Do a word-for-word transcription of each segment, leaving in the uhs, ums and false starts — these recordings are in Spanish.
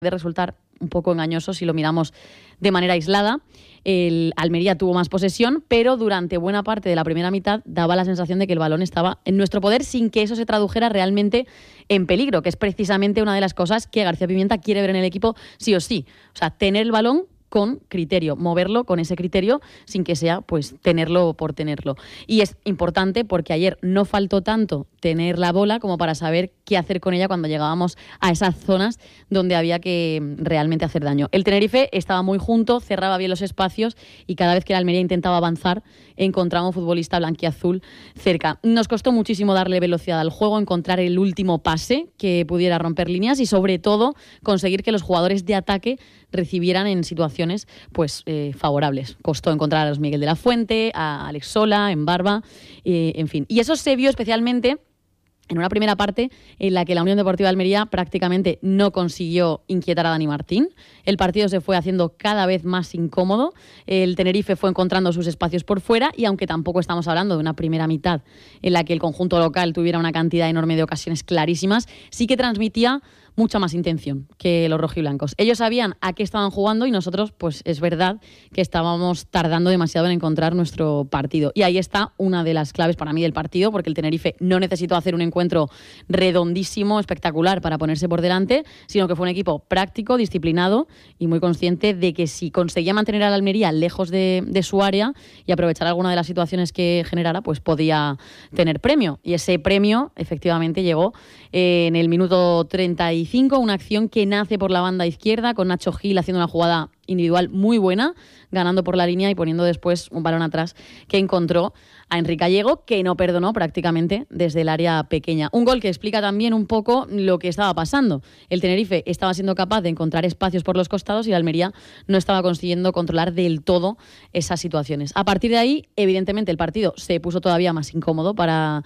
de resultar un poco engañoso si lo miramos de manera aislada. El Almería tuvo más posesión, pero durante buena parte de la primera mitad daba la sensación de que el balón estaba en nuestro poder sin que eso se tradujera realmente en peligro, que es precisamente una de las cosas que García Pimienta quiere ver en el equipo sí o sí. O sea, tener el balón con criterio, moverlo con ese criterio sin que sea pues tenerlo por tenerlo. Y es importante porque ayer no faltó tanto tener la bola como para saber qué hacer con ella cuando llegábamos a esas zonas donde había que realmente hacer daño. El Tenerife estaba muy junto, cerraba bien los espacios y cada vez que el Almería intentaba avanzar encontraba un futbolista blanquiazul cerca. Nos costó muchísimo darle velocidad al juego, encontrar el último pase que pudiera romper líneas y sobre todo conseguir que los jugadores de ataque recibieran en situaciones pues eh, favorables. Costó encontrar a los Miguel de la Fuente, a Alex Sola, en Barba, eh, en fin. Y eso se vio especialmente en una primera parte en la que la Unión Deportiva de Almería prácticamente no consiguió inquietar a Dani Martín. El partido se fue haciendo cada vez más incómodo. El Tenerife fue encontrando sus espacios por fuera y aunque tampoco estamos hablando de una primera mitad en la que el conjunto local tuviera una cantidad enorme de ocasiones clarísimas, sí que transmitía mucha más intención que los rojiblancos. Ellos sabían a qué estaban jugando y nosotros, pues es verdad que estábamos tardando demasiado en encontrar nuestro partido. Y ahí está una de las claves para mí del partido, porque el Tenerife no necesitó hacer un encuentro redondísimo, espectacular para ponerse por delante, sino que fue un equipo práctico, disciplinado y muy consciente de que si conseguía mantener a la Almería lejos de, de su área y aprovechar alguna de las situaciones que generara, pues podía tener premio. Y ese premio efectivamente llegó eh, en el minuto treinta y cinco, una acción que nace por la banda izquierda con Nacho Gil haciendo una jugada individual muy buena, ganando por la línea y poniendo después un balón atrás que encontró a Enrique Gallego, que no perdonó prácticamente desde el área pequeña. Un gol que explica también un poco lo que estaba pasando. El Tenerife estaba siendo capaz de encontrar espacios por los costados y la Almería no estaba consiguiendo controlar del todo esas situaciones. A partir de ahí, evidentemente, el partido se puso todavía más incómodo para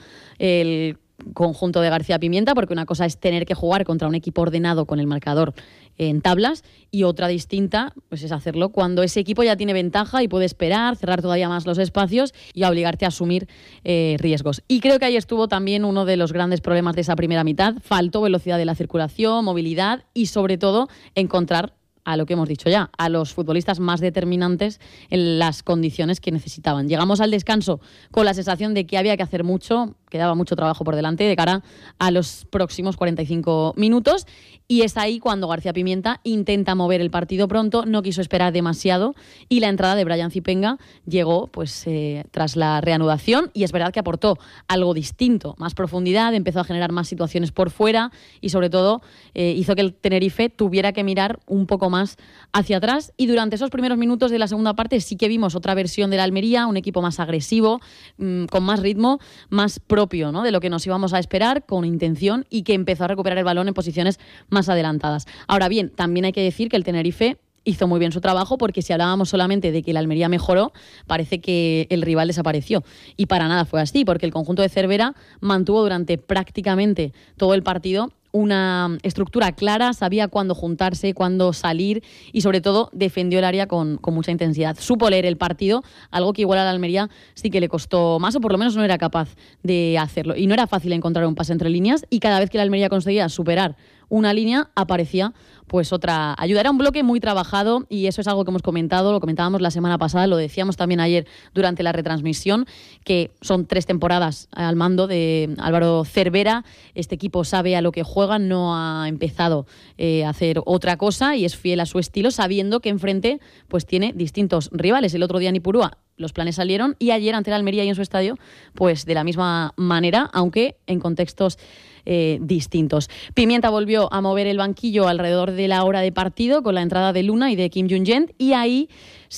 el conjunto de García Pimienta, porque una cosa es tener que jugar contra un equipo ordenado con el marcador en tablas y otra distinta pues es hacerlo cuando ese equipo ya tiene ventaja y puede esperar, cerrar todavía más los espacios y obligarte a asumir eh, riesgos. Y creo que ahí estuvo también uno de los grandes problemas de esa primera mitad. Faltó velocidad de la circulación, movilidad y sobre todo encontrar a lo que hemos dicho ya, a los futbolistas más determinantes en las condiciones que necesitaban. Llegamos al descanso con la sensación de que había que hacer mucho, quedaba mucho trabajo por delante de cara a los próximos cuarenta y cinco minutos y es ahí cuando García Pimienta intenta mover el partido pronto, no quiso esperar demasiado y la entrada de Brian Zipenga llegó pues eh, tras la reanudación y es verdad que aportó algo distinto, más profundidad, empezó a generar más situaciones por fuera y sobre todo eh, hizo que el Tenerife tuviera que mirar un poco más más hacia atrás y durante esos primeros minutos de la segunda parte sí que vimos otra versión de la Almería, un equipo más agresivo, mmm, con más ritmo, más propio, ¿no?, de lo que nos íbamos a esperar, con intención y que empezó a recuperar el balón en posiciones más adelantadas. Ahora bien, también hay que decir que el Tenerife hizo muy bien su trabajo porque si hablábamos solamente de que la Almería mejoró, parece que el rival desapareció. Y para nada fue así, porque el conjunto de Cervera mantuvo durante prácticamente todo el partido una estructura clara, sabía cuándo juntarse, cuándo salir y sobre todo defendió el área con, con mucha intensidad. Supo leer el partido, algo que igual a la Almería sí que le costó más o por lo menos no era capaz de hacerlo. Y no era fácil encontrar un pase entre líneas y cada vez que la Almería conseguía superar una línea aparecía pues otra ayuda. Era un bloque muy trabajado y eso es algo que hemos comentado, lo comentábamos la semana pasada, lo decíamos también ayer durante la retransmisión, que son tres temporadas al mando de Álvaro Cervera. Este equipo sabe a lo que juega, no ha empezado eh, a hacer otra cosa y es fiel a su estilo, sabiendo que enfrente pues tiene distintos rivales. El otro día en Ipurúa los planes salieron y ayer ante la Almería y en su estadio pues de la misma manera, aunque en contextos Eh, distintos. Pimienta volvió a mover el banquillo alrededor de la hora de partido con la entrada de Luna y de Kim Jung-jen y ahí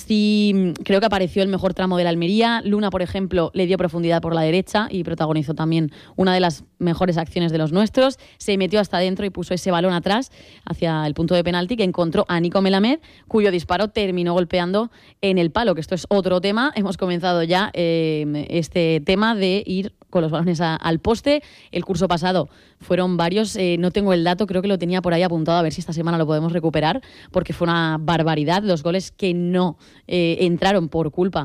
sí creo que apareció el mejor tramo de la Almería. Luna, por ejemplo, le dio profundidad por la derecha y protagonizó también una de las mejores acciones de los nuestros. Se metió hasta adentro y puso ese balón atrás hacia el punto de penalti que encontró a Nico Melamed, cuyo disparo terminó golpeando en el palo, que esto es otro tema. Hemos comenzado ya eh, este tema de ir con los balones a, al poste. El curso pasado fueron varios, eh, no tengo el dato, creo que lo tenía por ahí apuntado, a ver si esta semana lo podemos recuperar, porque fue una barbaridad los goles que no eh, entraron por culpa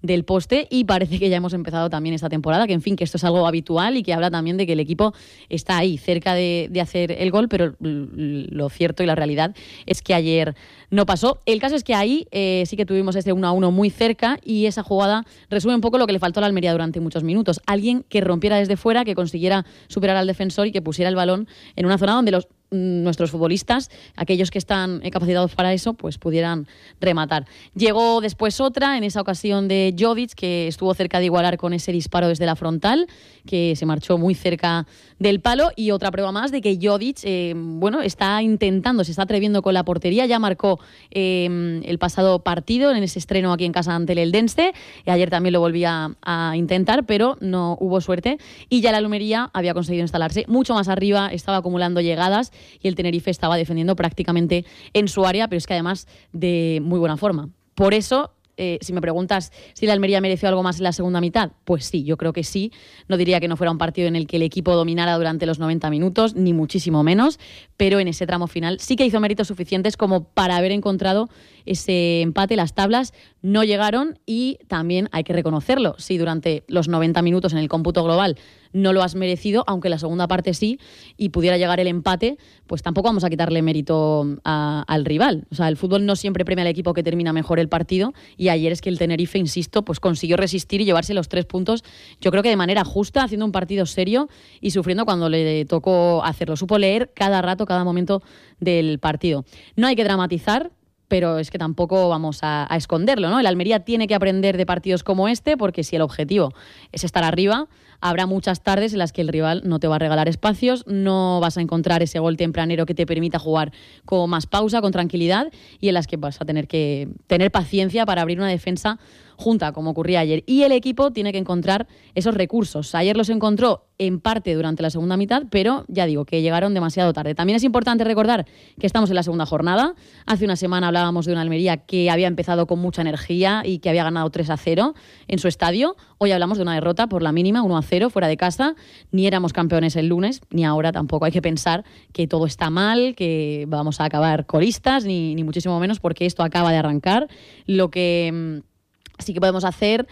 del poste y parece que ya hemos empezado también esta temporada, que en fin, que esto es algo habitual y que habla también de que el equipo está ahí, cerca de, de hacer el gol, pero lo cierto y la realidad es que ayer no pasó. El caso es que ahí eh, sí que tuvimos ese uno a uno muy cerca y esa jugada resume un poco lo que le faltó a la Almería durante muchos minutos. Alguien que rompiera desde fuera, que consiguiera superar al defensor y que pusiera el balón en una zona donde los nuestros futbolistas, aquellos que están capacitados para eso, pues pudieran rematar. Llegó después otra, en esa ocasión de Jovic, que estuvo cerca de igualar con ese disparo desde la frontal, que se marchó muy cerca del palo, y otra prueba más de que Jovic, eh, bueno, está intentando, se está atreviendo con la portería, ya marcó eh, el pasado partido en ese estreno aquí en casa ante el Eldense, y ayer también lo volvía a intentar, pero no hubo suerte, y ya la Almería había conseguido instalarse mucho más arriba, estaba acumulando llegadas, y el Tenerife estaba defendiendo prácticamente en su área, pero es que además de muy buena forma. Por eso, eh, si me preguntas si la Almería mereció algo más en la segunda mitad, pues sí, yo creo que sí. No diría que no fuera un partido en el que el equipo dominara durante los noventa minutos, ni muchísimo menos, pero en ese tramo final sí que hizo méritos suficientes como para haber encontrado ese empate. Las tablas no llegaron y también hay que reconocerlo. Si durante los noventa minutos en el cómputo global no lo has merecido, aunque la segunda parte sí, y pudiera llegar el empate, pues tampoco vamos a quitarle mérito a, al rival. O sea, el fútbol no siempre premia al equipo que termina mejor el partido, y ayer es que el Tenerife, insisto, pues consiguió resistir y llevarse los tres puntos, yo creo que de manera justa, haciendo un partido serio y sufriendo cuando le tocó hacerlo. Supo leer cada rato, cada momento del partido. No hay que dramatizar, pero es que tampoco vamos a, a esconderlo, ¿no? El Almería tiene que aprender de partidos como este, porque si el objetivo es estar arriba, habrá muchas tardes en las que el rival no te va a regalar espacios, no vas a encontrar ese gol tempranero que te permita jugar con más pausa, con tranquilidad, y en las que vas a tener que tener paciencia para abrir una defensa junta, como ocurría ayer. Y el equipo tiene que encontrar esos recursos. Ayer los encontró en parte durante la segunda mitad, pero ya digo que llegaron demasiado tarde. También es importante recordar que estamos en la segunda jornada. Hace una semana hablábamos de una Almería que había empezado con mucha energía y que había ganado tres a cero en su estadio. Hoy hablamos de una derrota por la mínima, uno a cero, fuera de casa. Ni éramos campeones el lunes, ni ahora tampoco. Hay que pensar que todo está mal, que vamos a acabar colistas, ni, ni muchísimo menos, porque esto acaba de arrancar. Lo que sí que podemos hacer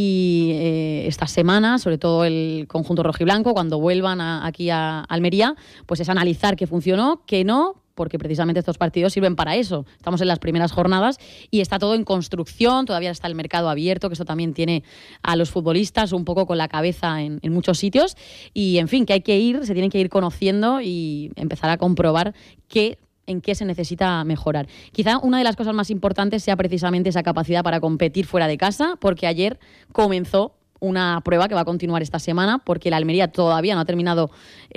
y eh, esta semana, sobre todo el conjunto rojiblanco, cuando vuelvan a, aquí a Almería, pues es analizar qué funcionó, qué no, porque precisamente estos partidos sirven para eso. Estamos en las primeras jornadas y está todo en construcción, todavía está el mercado abierto, que eso también tiene a los futbolistas un poco con la cabeza en, en muchos sitios, y en fin, que hay que ir, se tienen que ir conociendo y empezar a comprobar qué en qué se necesita mejorar. Quizá una de las cosas más importantes sea precisamente esa capacidad para competir fuera de casa, porque ayer comenzó una prueba que va a continuar esta semana, porque la Almería todavía no ha terminado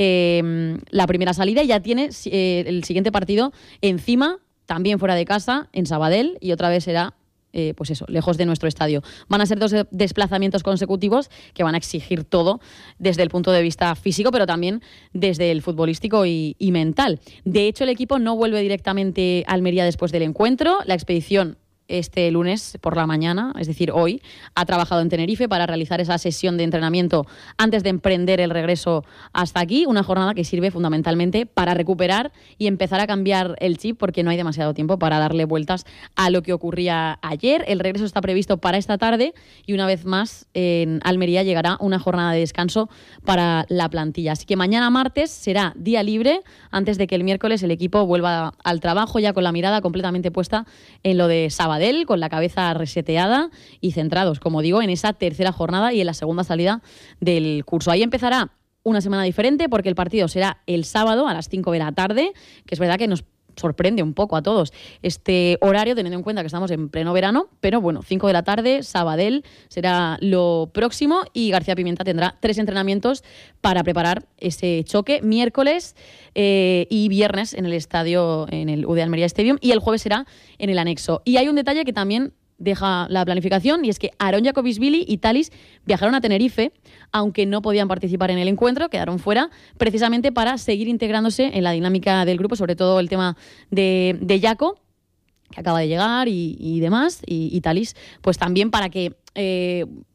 eh, la primera salida y ya tiene eh, el siguiente partido encima, también fuera de casa, en Sabadell, y otra vez será Eh, pues eso, lejos de nuestro estadio. Van a ser dos desplazamientos consecutivos que van a exigir todo desde el punto de vista físico, pero también desde el futbolístico y, y mental. De hecho, el equipo no vuelve directamente a Almería después del encuentro. La expedición este lunes por la mañana, es decir, hoy, ha trabajado en Tenerife para realizar esa sesión de entrenamiento antes de emprender el regreso hasta aquí, una jornada que sirve fundamentalmente para recuperar y empezar a cambiar el chip, porque no hay demasiado tiempo para darle vueltas a lo que ocurría ayer. El regreso está previsto para esta tarde y una vez más en Almería llegará una jornada de descanso para la plantilla. Así que mañana martes será día libre antes de que el miércoles el equipo vuelva al trabajo, ya con la mirada completamente puesta en lo de sábado, con la cabeza reseteada y centrados, como digo, en esa tercera jornada y en la segunda salida del curso. Ahí empezará una semana diferente, porque el partido será el sábado a las cinco de la tarde, que es verdad que nos sorprende un poco a todos este horario, teniendo en cuenta que estamos en pleno verano, pero bueno, cinco de la tarde, Sabadell será lo próximo, y García Pimienta tendrá tres entrenamientos para preparar ese choque, miércoles eh, y viernes en el estadio, en el U D Almería Stadium, y el jueves será en el anexo. Y hay un detalle que también deja la planificación, y es que Aaron Jacobisvili y Thalys viajaron a Tenerife, aunque no podían participar en el encuentro, quedaron fuera, precisamente para seguir integrándose en la dinámica del grupo, sobre todo el tema de, de Jaco, que acaba de llegar, y, y demás, y, y Thalys, pues también para que eh,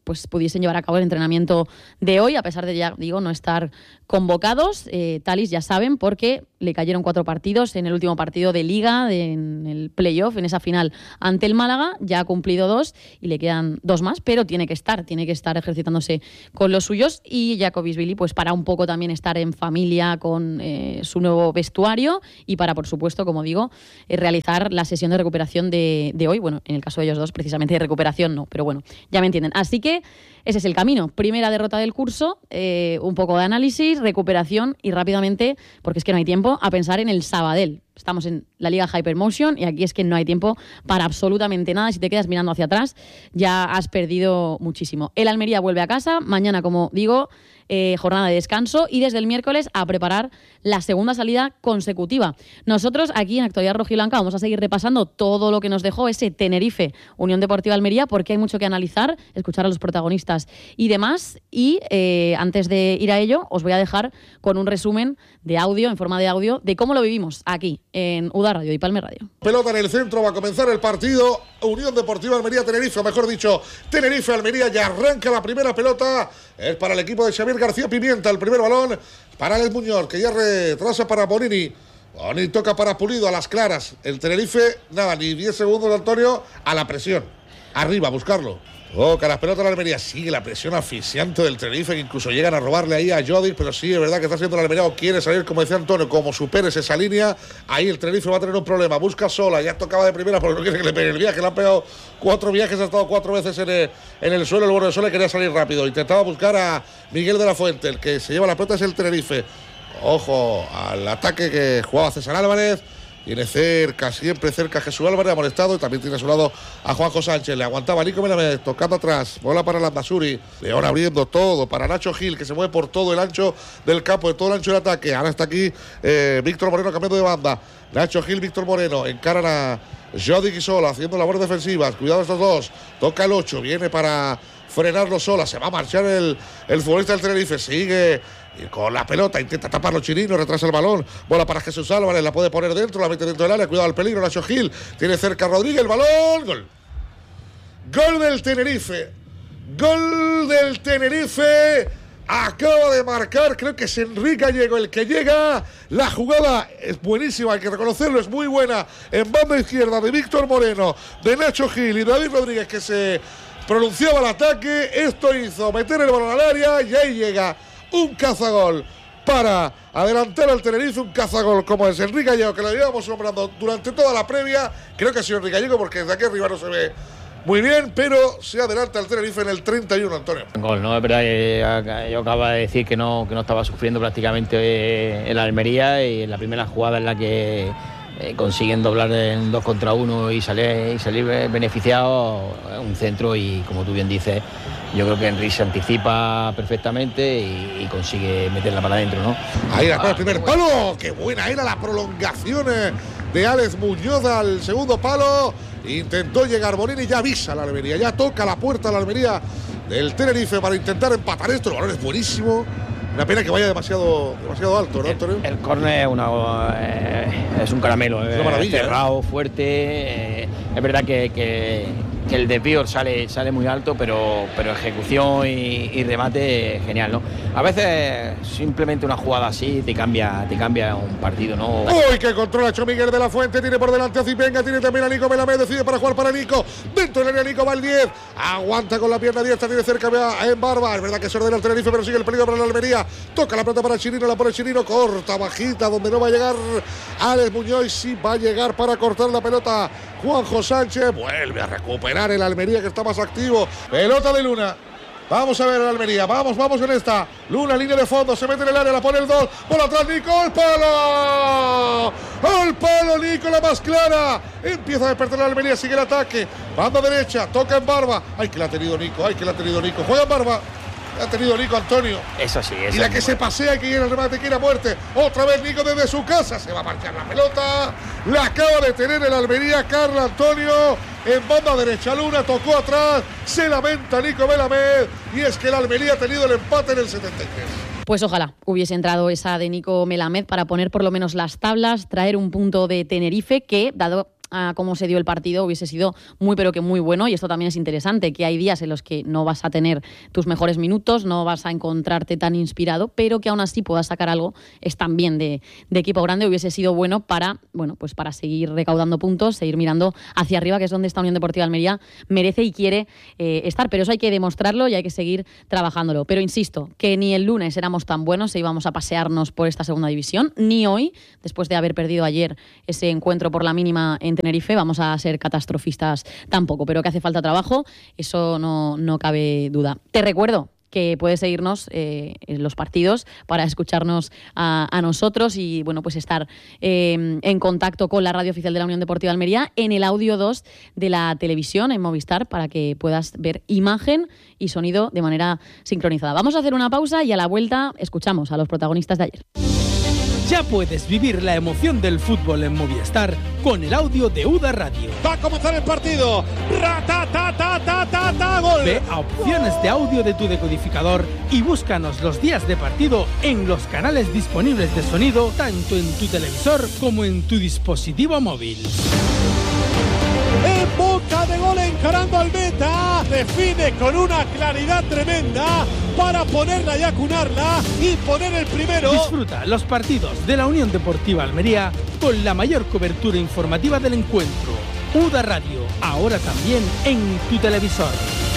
pues pudiesen llevar a cabo el entrenamiento de hoy, a pesar de, ya digo, no estar convocados. Eh, Thalys, ya saben, porque le cayeron cuatro partidos en el último partido de Liga, de, en el playoff, en esa final ante el Málaga. Ya ha cumplido dos y le quedan dos más, pero tiene que estar, tiene que estar ejercitándose con los suyos. Y Jacobisvili, pues para un poco también estar en familia con eh, su nuevo vestuario y para, por supuesto, como digo, eh, realizar la sesión de recuperación de, de hoy. Bueno, en el caso de ellos dos, precisamente de recuperación no, pero bueno, ya me entienden. Así que ese es el camino. Primera derrota del curso, eh, un poco de análisis, recuperación y rápidamente, porque es que no hay tiempo, a pensar en el Sabadell. Estamos en la Liga Hypermotion y aquí es que no hay tiempo para absolutamente nada. Si te quedas mirando hacia atrás, ya has perdido muchísimo. El Almería vuelve a casa. Mañana, como digo, eh, jornada de descanso y desde el miércoles a preparar la segunda salida consecutiva. Nosotros aquí en Actualidad Rojiblanca vamos a seguir repasando todo lo que nos dejó ese Tenerife Unión Deportiva Almería, porque hay mucho que analizar, escuchar a los protagonistas y demás. Y eh, antes de ir a ello, os voy a dejar con un resumen de audio, en forma de audio, de cómo lo vivimos aquí en U D A Radio y Palme Radio. Pelota en el centro, va a comenzar el partido. Unión Deportiva Almería-Tenerife, o mejor dicho, Tenerife-Almería, ya arranca la primera pelota. Es para el equipo de Xavier García Pimienta, el primer balón para Alex Muñoz, que ya retrasa para Bonini. Bonini toca para Pulido, a las claras. El Tenerife, nada, ni diez segundos, Antonio, a la presión. Arriba, a buscarlo. Toca las pelotas de la Almería, sigue la presión asfixiante del Tenerife, que incluso llegan a robarle ahí a Jodic, pero sí, es verdad que está haciendo la Almería o quiere salir, como decía Antonio, como superes esa línea, ahí el Tenerife va a tener un problema, busca sola, ya tocaba de primera porque no quiere que le pegue el viaje, le han pegado cuatro viajes, ha estado cuatro veces en el, en el suelo, el bueno de Sola quería salir rápido, intentaba buscar a Miguel de la Fuente, el que se lleva la pelota es el Tenerife. Ojo al ataque que jugaba César Álvarez. Tiene cerca, siempre cerca Jesús Álvarez, ha molestado, y también tiene a su lado a Juanjo Sánchez. Le aguantaba Nico Melamed, tocando atrás, bola para Landazuri. León abriendo todo para Nacho Gil, que se mueve por todo el ancho del campo, de todo el ancho del ataque. Ahora está aquí eh, Víctor Moreno cambiando de banda. Nacho Gil, Víctor Moreno, encaran a Jodic y Sola, haciendo labores defensivas. Cuidado estos dos, toca el ocho, viene para frenarlo Sola. Se va a marchar el, el futbolista del Tenerife, sigue... Y con la pelota intenta taparlo Chirino, retrasa el balón, bola para Jesús Álvarez, la puede poner dentro, la mete dentro del área, cuidado al peligro, Nacho Gil, tiene cerca a Rodríguez, el balón, gol. Gol del Tenerife, gol del Tenerife, acaba de marcar, creo que es Enrique Gallego el que llega, la jugada es buenísima, hay que reconocerlo, es muy buena, en banda izquierda de Víctor Moreno, de Nacho Gil y David Rodríguez, que se pronunciaba el ataque, esto hizo meter el balón al área y ahí llega un cazagol para adelantar al Tenerife, un cazagol como es Enrique Gallego, que lo llevamos nombrando durante toda la previa. Creo que ha sido Enrique Gallego porque desde aquí arriba no se ve muy bien, pero se adelanta al Tenerife en el treinta y uno, Antonio. Gol, ¿no? Es verdad que yo acabo de decir que no, que no estaba sufriendo prácticamente en la Almería, y en la primera jugada en la que eh, consiguen doblar en dos contra uno y salir, y salir beneficiado, un centro, y como tú bien dices, yo creo que Enrique se anticipa perfectamente y, y consigue meterla para adentro, ¿no? Ahí está el primer palo, qué buena era la prolongación de Alex Muñoz al segundo palo. Intentó llegar Bonini, ya avisa a la Almería, ya toca la puerta a la Almería del Tenerife para intentar empatar esto. El balón es buenísimo. Una pena que vaya demasiado, demasiado alto, ¿no, Antonio? El, el córner es, una, eh, es un caramelo, es una maravilla, cerrado, ¿eh? Fuerte. Eh, es verdad que, que, que el desvío sale, sale muy alto, pero, pero ejecución y, y remate genial, ¿no? A veces simplemente una jugada así te cambia, te cambia un partido, ¿no? Uy, que controla hecho Miguel de la Fuente, tiene por delante a Zipenga, tiene también a Nico Melamed, decide para jugar para Nico. Dentro del área Nico va el diez, aguanta con la pierna diestra, tiene cerca a en Barba. Es verdad que se ordena el Tenerife, pero sigue el peligro para la Almería. Toca la pelota para Chirino, la pone Chirino, corta, bajita, donde no va a llegar Alex Muñoz, sí va a llegar para cortar la pelota Juanjo Sánchez. Vuelve a recuperar el Almería, que está más activo. Pelota de Luna. Vamos a ver el Almería, vamos, vamos en esta. Luna, línea de fondo, se mete en el área, la pone el dos. Por atrás, Nico, ¡al palo! ¡Al palo, Nico, la más clara! Empieza a despertar la Almería, sigue el ataque. Banda derecha, toca en Barba. ¡Ay, que la ha tenido Nico! ¡Ay, que la ha tenido Nico! Juega en Barba. Ha tenido Nico, Antonio. Eso sí, eso y la es que se bueno. pasea, que quiere el remate, quiere a muerte. Otra vez Nico desde su casa. Se va a marchar la pelota. La acaba de tener el Almería, Carla Antonio. En banda derecha, Luna tocó atrás. Se lamenta Nico Melamed. Y es que el Almería ha tenido el empate en el setenta y tres. Pues ojalá hubiese entrado esa de Nico Melamed para poner por lo menos las tablas, traer un punto de Tenerife que, dado a cómo se dio el partido hubiese sido muy pero que muy bueno, y esto también es interesante, que hay días en los que no vas a tener tus mejores minutos, no vas a encontrarte tan inspirado, pero que aún así puedas sacar algo, es también de, de equipo grande, hubiese sido bueno para, bueno, pues para seguir recaudando puntos, seguir mirando hacia arriba, que es donde esta Unión Deportiva Almería merece y quiere eh, estar, pero eso hay que demostrarlo y hay que seguir trabajándolo. Pero insisto, que ni el lunes éramos tan buenos e íbamos a pasearnos por esta segunda división, ni hoy, después de haber perdido ayer ese encuentro por la mínima en Tenerife, vamos a ser catastrofistas tampoco, pero que hace falta trabajo, eso no, no cabe duda. Te recuerdo que puedes seguirnos eh, en los partidos para escucharnos a, a nosotros y bueno, pues estar eh, en contacto con la radio oficial de la Unión Deportiva Almería en el audio dos de la televisión en Movistar, para que puedas ver imagen y sonido de manera sincronizada. Vamos a hacer una pausa y a la vuelta escuchamos a los protagonistas de ayer. Ya puedes vivir la emoción del fútbol en Movistar con el audio de U D A Radio. Va a comenzar el partido. ¡Ra-ta-ta-ta-ta-ta-ta! ¡Gol! Ve a opciones de audio de tu decodificador y búscanos los días de partido en los canales disponibles de sonido, tanto en tu televisor como en tu dispositivo móvil. En boca de gol, encarando al meta, define con una claridad tremenda para ponerla y acunarla y poner el primero. Disfruta los partidos de la Unión Deportiva Almería con la mayor cobertura informativa del encuentro. U D A Radio, ahora también en tu televisor.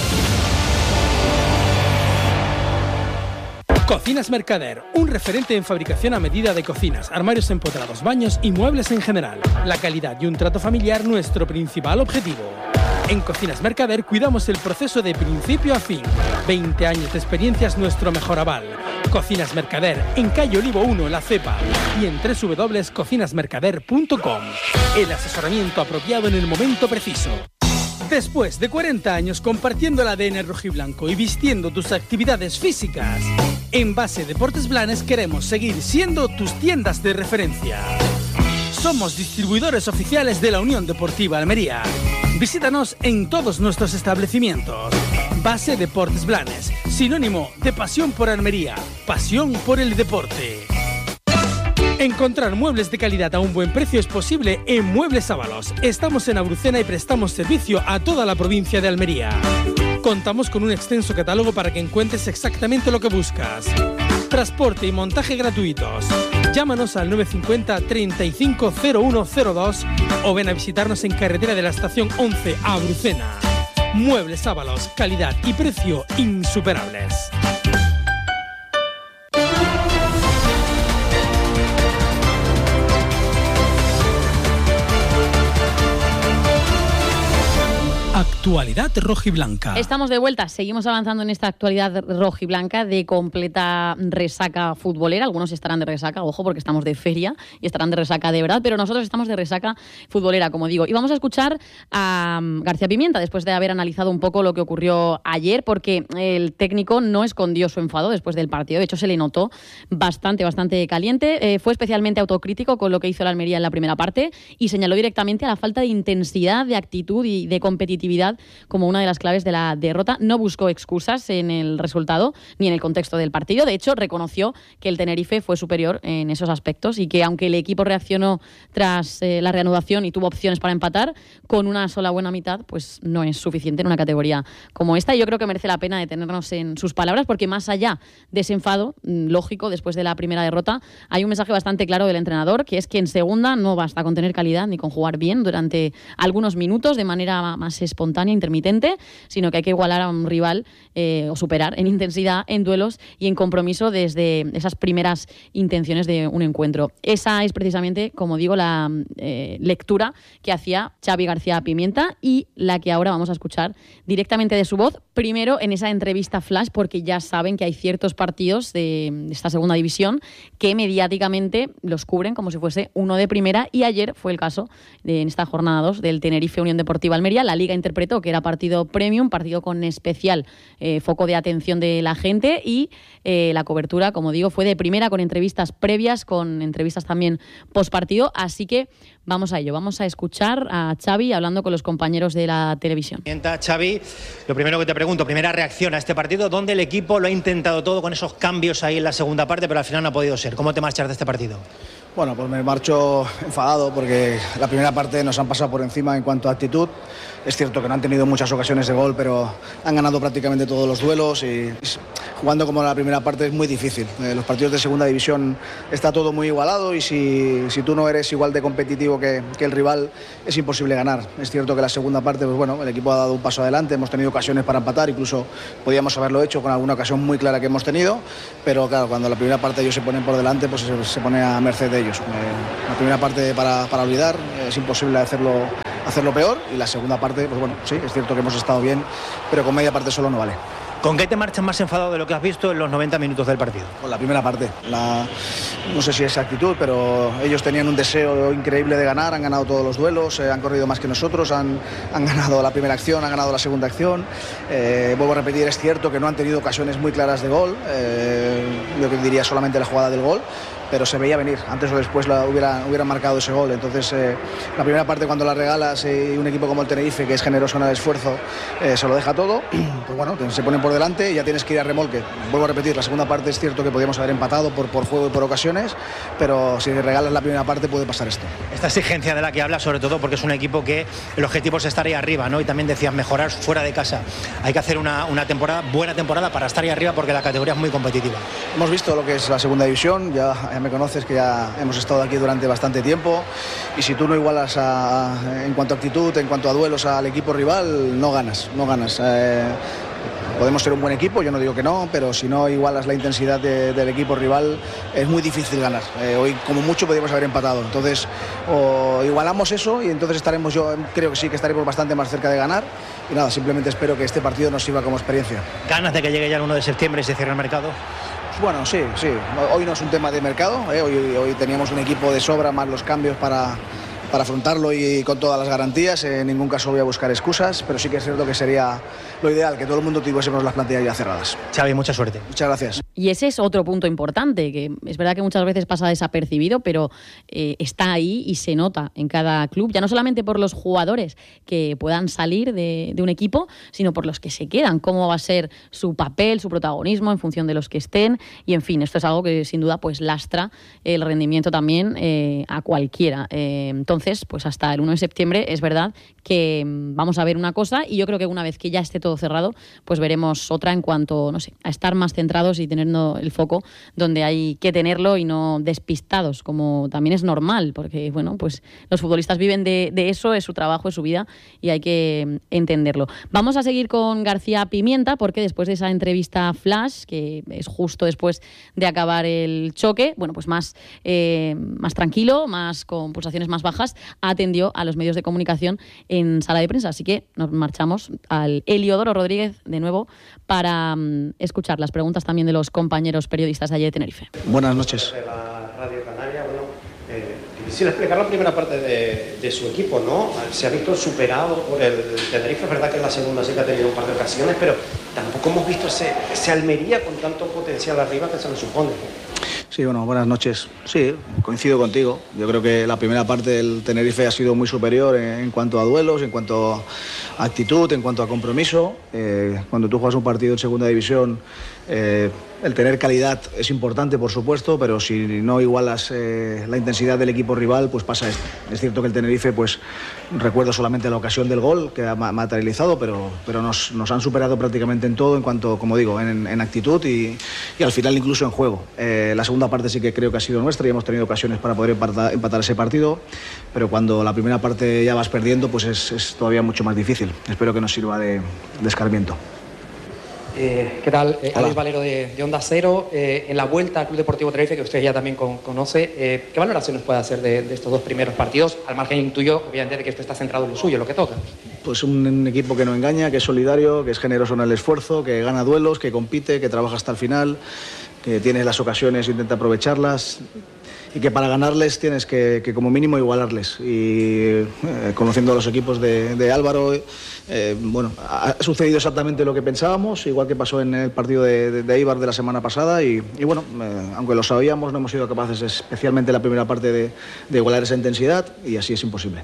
Cocinas Mercader, un referente en fabricación a medida de cocinas, armarios empotrados, baños y muebles en general. La calidad y un trato familiar, nuestro principal objetivo. En Cocinas Mercader cuidamos el proceso de principio a fin. veinte años de experiencia es nuestro mejor aval. Cocinas Mercader, en calle Olivo uno, La Cepa, y en doble u doble u doble u punto cocinas mercader punto com. El asesoramiento apropiado en el momento preciso. Después de cuarenta años compartiendo el A D N rojiblanco y vistiendo tus actividades físicas, en Base Deportes Blanes queremos seguir siendo tus tiendas de referencia. Somos distribuidores oficiales de la Unión Deportiva Almería. Visítanos en todos nuestros establecimientos. Base Deportes Blanes, sinónimo de pasión por Almería, pasión por el deporte. Encontrar muebles de calidad a un buen precio es posible en Muebles Ábalos. Estamos en Abrucena y prestamos servicio a toda la provincia de Almería. Contamos con un extenso catálogo para que encuentres exactamente lo que buscas. Transporte y montaje gratuitos. Llámanos al nueve cinco cero, treinta y cinco, cero uno cero dos o ven a visitarnos en carretera de la estación once a Abrucena. Muebles Ábalos, calidad y precio insuperables. Actualidad rojiblanca. Estamos de vuelta, seguimos avanzando en esta actualidad rojiblanca de completa resaca futbolera. Algunos estarán de resaca, ojo, porque estamos de feria y estarán de resaca de verdad, pero nosotros estamos de resaca futbolera, como digo. Y vamos a escuchar a García Pimienta después de haber analizado un poco lo que ocurrió ayer, porque el técnico no escondió su enfado después del partido. De hecho, se le notó bastante, bastante caliente. Eh, fue especialmente autocrítico con lo que hizo el Almería en la primera parte y señaló directamente a la falta de intensidad, de actitud y de competitividad como una de las claves de la derrota. No buscó excusas en el resultado ni en el contexto del partido. De hecho, reconoció que el Tenerife fue superior en esos aspectos y que aunque el equipo reaccionó tras eh, la reanudación y tuvo opciones para empatar, con una sola buena mitad pues no es suficiente en una categoría como esta. Y yo creo que merece la pena detenernos en sus palabras, porque más allá de ese enfado lógico después de la primera derrota, hay un mensaje bastante claro del entrenador, que es que en segunda no basta con tener calidad ni con jugar bien durante algunos minutos de manera más espontánea, intermitente, sino que hay que igualar a un rival eh, o superar en intensidad, en duelos y en compromiso desde esas primeras intenciones de un encuentro. Esa es precisamente, como digo, la eh, lectura que hacía Xavi García Pimienta y la que ahora vamos a escuchar directamente de su voz, primero en esa entrevista flash, porque ya saben que hay ciertos partidos de esta segunda división que mediáticamente los cubren como si fuese uno de primera, y ayer fue el caso de, en esta jornada dos del Tenerife Unión Deportiva Almería. La Liga interpretó que era partido premium, partido con especial eh, foco de atención de la gente, y eh, la cobertura, como digo, fue de primera, con entrevistas previas, con entrevistas también post partido, así que vamos a ello, vamos a escuchar a Xavi hablando con los compañeros de la televisión. Xavi, lo primero que te pregunto, primera reacción a este partido, donde el equipo lo ha intentado todo con esos cambios ahí en la segunda parte, pero al final no ha podido ser. ¿Cómo te marchas de este partido? Bueno, pues me marcho enfadado porque la primera parte nos han pasado por encima en cuanto a actitud. Es cierto que no han tenido muchas ocasiones de gol, pero han ganado prácticamente todos los duelos y jugando como la primera parte es muy difícil. Eh, los partidos de segunda división está todo muy igualado y si, si tú no eres igual de competitivo que, que el rival es imposible ganar. Es cierto que la segunda parte, pues bueno, el equipo ha dado un paso adelante, hemos tenido ocasiones para empatar, incluso podíamos haberlo hecho con alguna ocasión muy clara que hemos tenido, pero claro, cuando la primera parte ellos se ponen por delante, pues se, se pone a merced de ellos. Eh, la primera parte para, para olvidar, es imposible hacerlo, hacerlo peor y la segunda parte, pues bueno, sí, es cierto que hemos estado bien, pero con media parte solo no vale. ¿Con qué te marchas más enfadado de lo que has visto en los noventa minutos del partido? Con la primera parte. La, no sé si es actitud, pero ellos tenían un deseo increíble de ganar, han ganado todos los duelos, eh, han corrido más que nosotros, han, han ganado la primera acción, han ganado la segunda acción. Eh, vuelvo a repetir, es cierto que no han tenido ocasiones muy claras de gol, eh, yo diría solamente la jugada del gol, pero se veía venir, antes o después la hubiera, hubieran marcado ese gol. Entonces eh, la primera parte cuando la regalas y eh, un equipo como el Tenerife, que es generoso en el esfuerzo, eh, se lo deja todo, pues bueno, se ponen por delante y ya tienes que ir a remolque. Vuelvo a repetir, la segunda parte es cierto que podíamos haber empatado por, por juego y por ocasiones, pero si regalas la primera parte puede pasar esto. Esta exigencia de la que hablas, sobre todo porque es un equipo que el objetivo es estar ahí arriba, ¿no? Y también decías mejorar fuera de casa. Hay que hacer una, una temporada, buena temporada para estar ahí arriba porque la categoría es muy competitiva. Hemos visto lo que es la segunda división, ya, ya me conoces que ya hemos estado aquí durante bastante tiempo y si tú no igualas a, en cuanto a actitud, en cuanto a duelos al equipo rival, no ganas, no ganas. Eh, Podemos ser un buen equipo, yo no digo que no, pero si no igualas la intensidad de, del equipo rival, es muy difícil ganar. Eh, hoy, como mucho, podríamos haber empatado. Entonces, o igualamos eso y entonces estaremos, yo creo que sí que estaremos bastante más cerca de ganar. Y nada, simplemente espero que este partido nos sirva como experiencia. ¿Ganas de que llegue ya el uno de septiembre y se cierre el mercado? Bueno, sí, sí. Hoy no es un tema de mercado, ¿eh? hoy, hoy teníamos un equipo de sobra, más los cambios para... para afrontarlo y con todas las garantías. En ningún caso voy a buscar excusas, pero sí que es cierto que sería lo ideal, que todo el mundo tuviésemos las plantillas ya cerradas. Xavi, mucha suerte. Muchas gracias. Y ese es otro punto importante, que es verdad que muchas veces pasa desapercibido, pero eh, está ahí y se nota en cada club, ya no solamente por los jugadores que puedan salir de, de un equipo, sino por los que se quedan, cómo va a ser su papel, su protagonismo en función de los que estén, y en fin, esto es algo que sin duda pues lastra el rendimiento también eh, a cualquiera. Eh, entonces, Entonces, pues hasta el uno de septiembre es verdad que vamos a ver una cosa y yo creo que una vez que ya esté todo cerrado, pues veremos otra en cuanto, no sé, a estar más centrados y teniendo el foco donde hay que tenerlo y no despistados, como también es normal, porque, bueno, pues los futbolistas viven de, de eso, es su trabajo, es su vida y hay que entenderlo. Vamos a seguir con García Pimienta porque después de esa entrevista flash, que es justo después de acabar el choque, bueno, pues más, eh, más tranquilo, más con pulsaciones más bajas, atendió a los medios de comunicación en sala de prensa. Así que nos marchamos al Heliodoro Rodríguez de nuevo para um, escuchar las preguntas también de los compañeros periodistas de allí de Tenerife. Buenas noches. De la Radio Canaria, bueno, eh, difícil explicar la primera parte de, de su equipo, ¿no? Se ha visto superado por el Tenerife, es verdad que en la segunda sí que ha tenido un par de ocasiones, pero tampoco hemos visto ese, ese Almería con tanto potencial arriba que se le supone, ¿no? Sí, bueno, buenas noches. Sí, coincido contigo. Yo creo que la primera parte del Tenerife ha sido muy superior en, en cuanto a duelos, en cuanto a actitud, en cuanto a compromiso. Eh, cuando tú juegas un partido en segunda división, eh, el tener calidad es importante, por supuesto, pero si no igualas eh, la intensidad del equipo rival, pues pasa esto. Es cierto que el Tenerife, pues recuerdo solamente la ocasión del gol que ha materializado, pero, pero nos, nos han superado prácticamente en todo, en cuanto, como digo, en, en actitud y, y al final incluso en juego. Eh, la segunda parte sí que creo que ha sido nuestra y hemos tenido ocasiones para poder empatar, empatar ese partido, pero cuando la primera parte ya vas perdiendo, pues es, es todavía mucho más difícil. Espero que nos sirva de, de escarmiento. Eh, ¿Qué tal? Eh, Alex Valero de, de Onda Cero. Eh, en la vuelta al Club Deportivo Tenerife, que usted ya también con, conoce, eh, ¿qué valoración nos puede hacer de, de estos dos primeros partidos? Al margen intuyo, obviamente, de que usted está centrado en lo suyo, lo que toca. Pues un, un equipo que no engaña, que es solidario, que es generoso en el esfuerzo, que gana duelos, que compite, que trabaja hasta el final, que tiene las ocasiones e intenta aprovecharlas. Y que para ganarles tienes que, que como mínimo igualarles. Y eh, conociendo a los equipos de, de Álvaro, eh, bueno, ha sucedido exactamente lo que pensábamos, igual que pasó en el partido de, de, de Eibar de la semana pasada. Y, y bueno, eh, aunque lo sabíamos, no hemos sido capaces, especialmente en la primera parte, de, de igualar esa intensidad y así es imposible.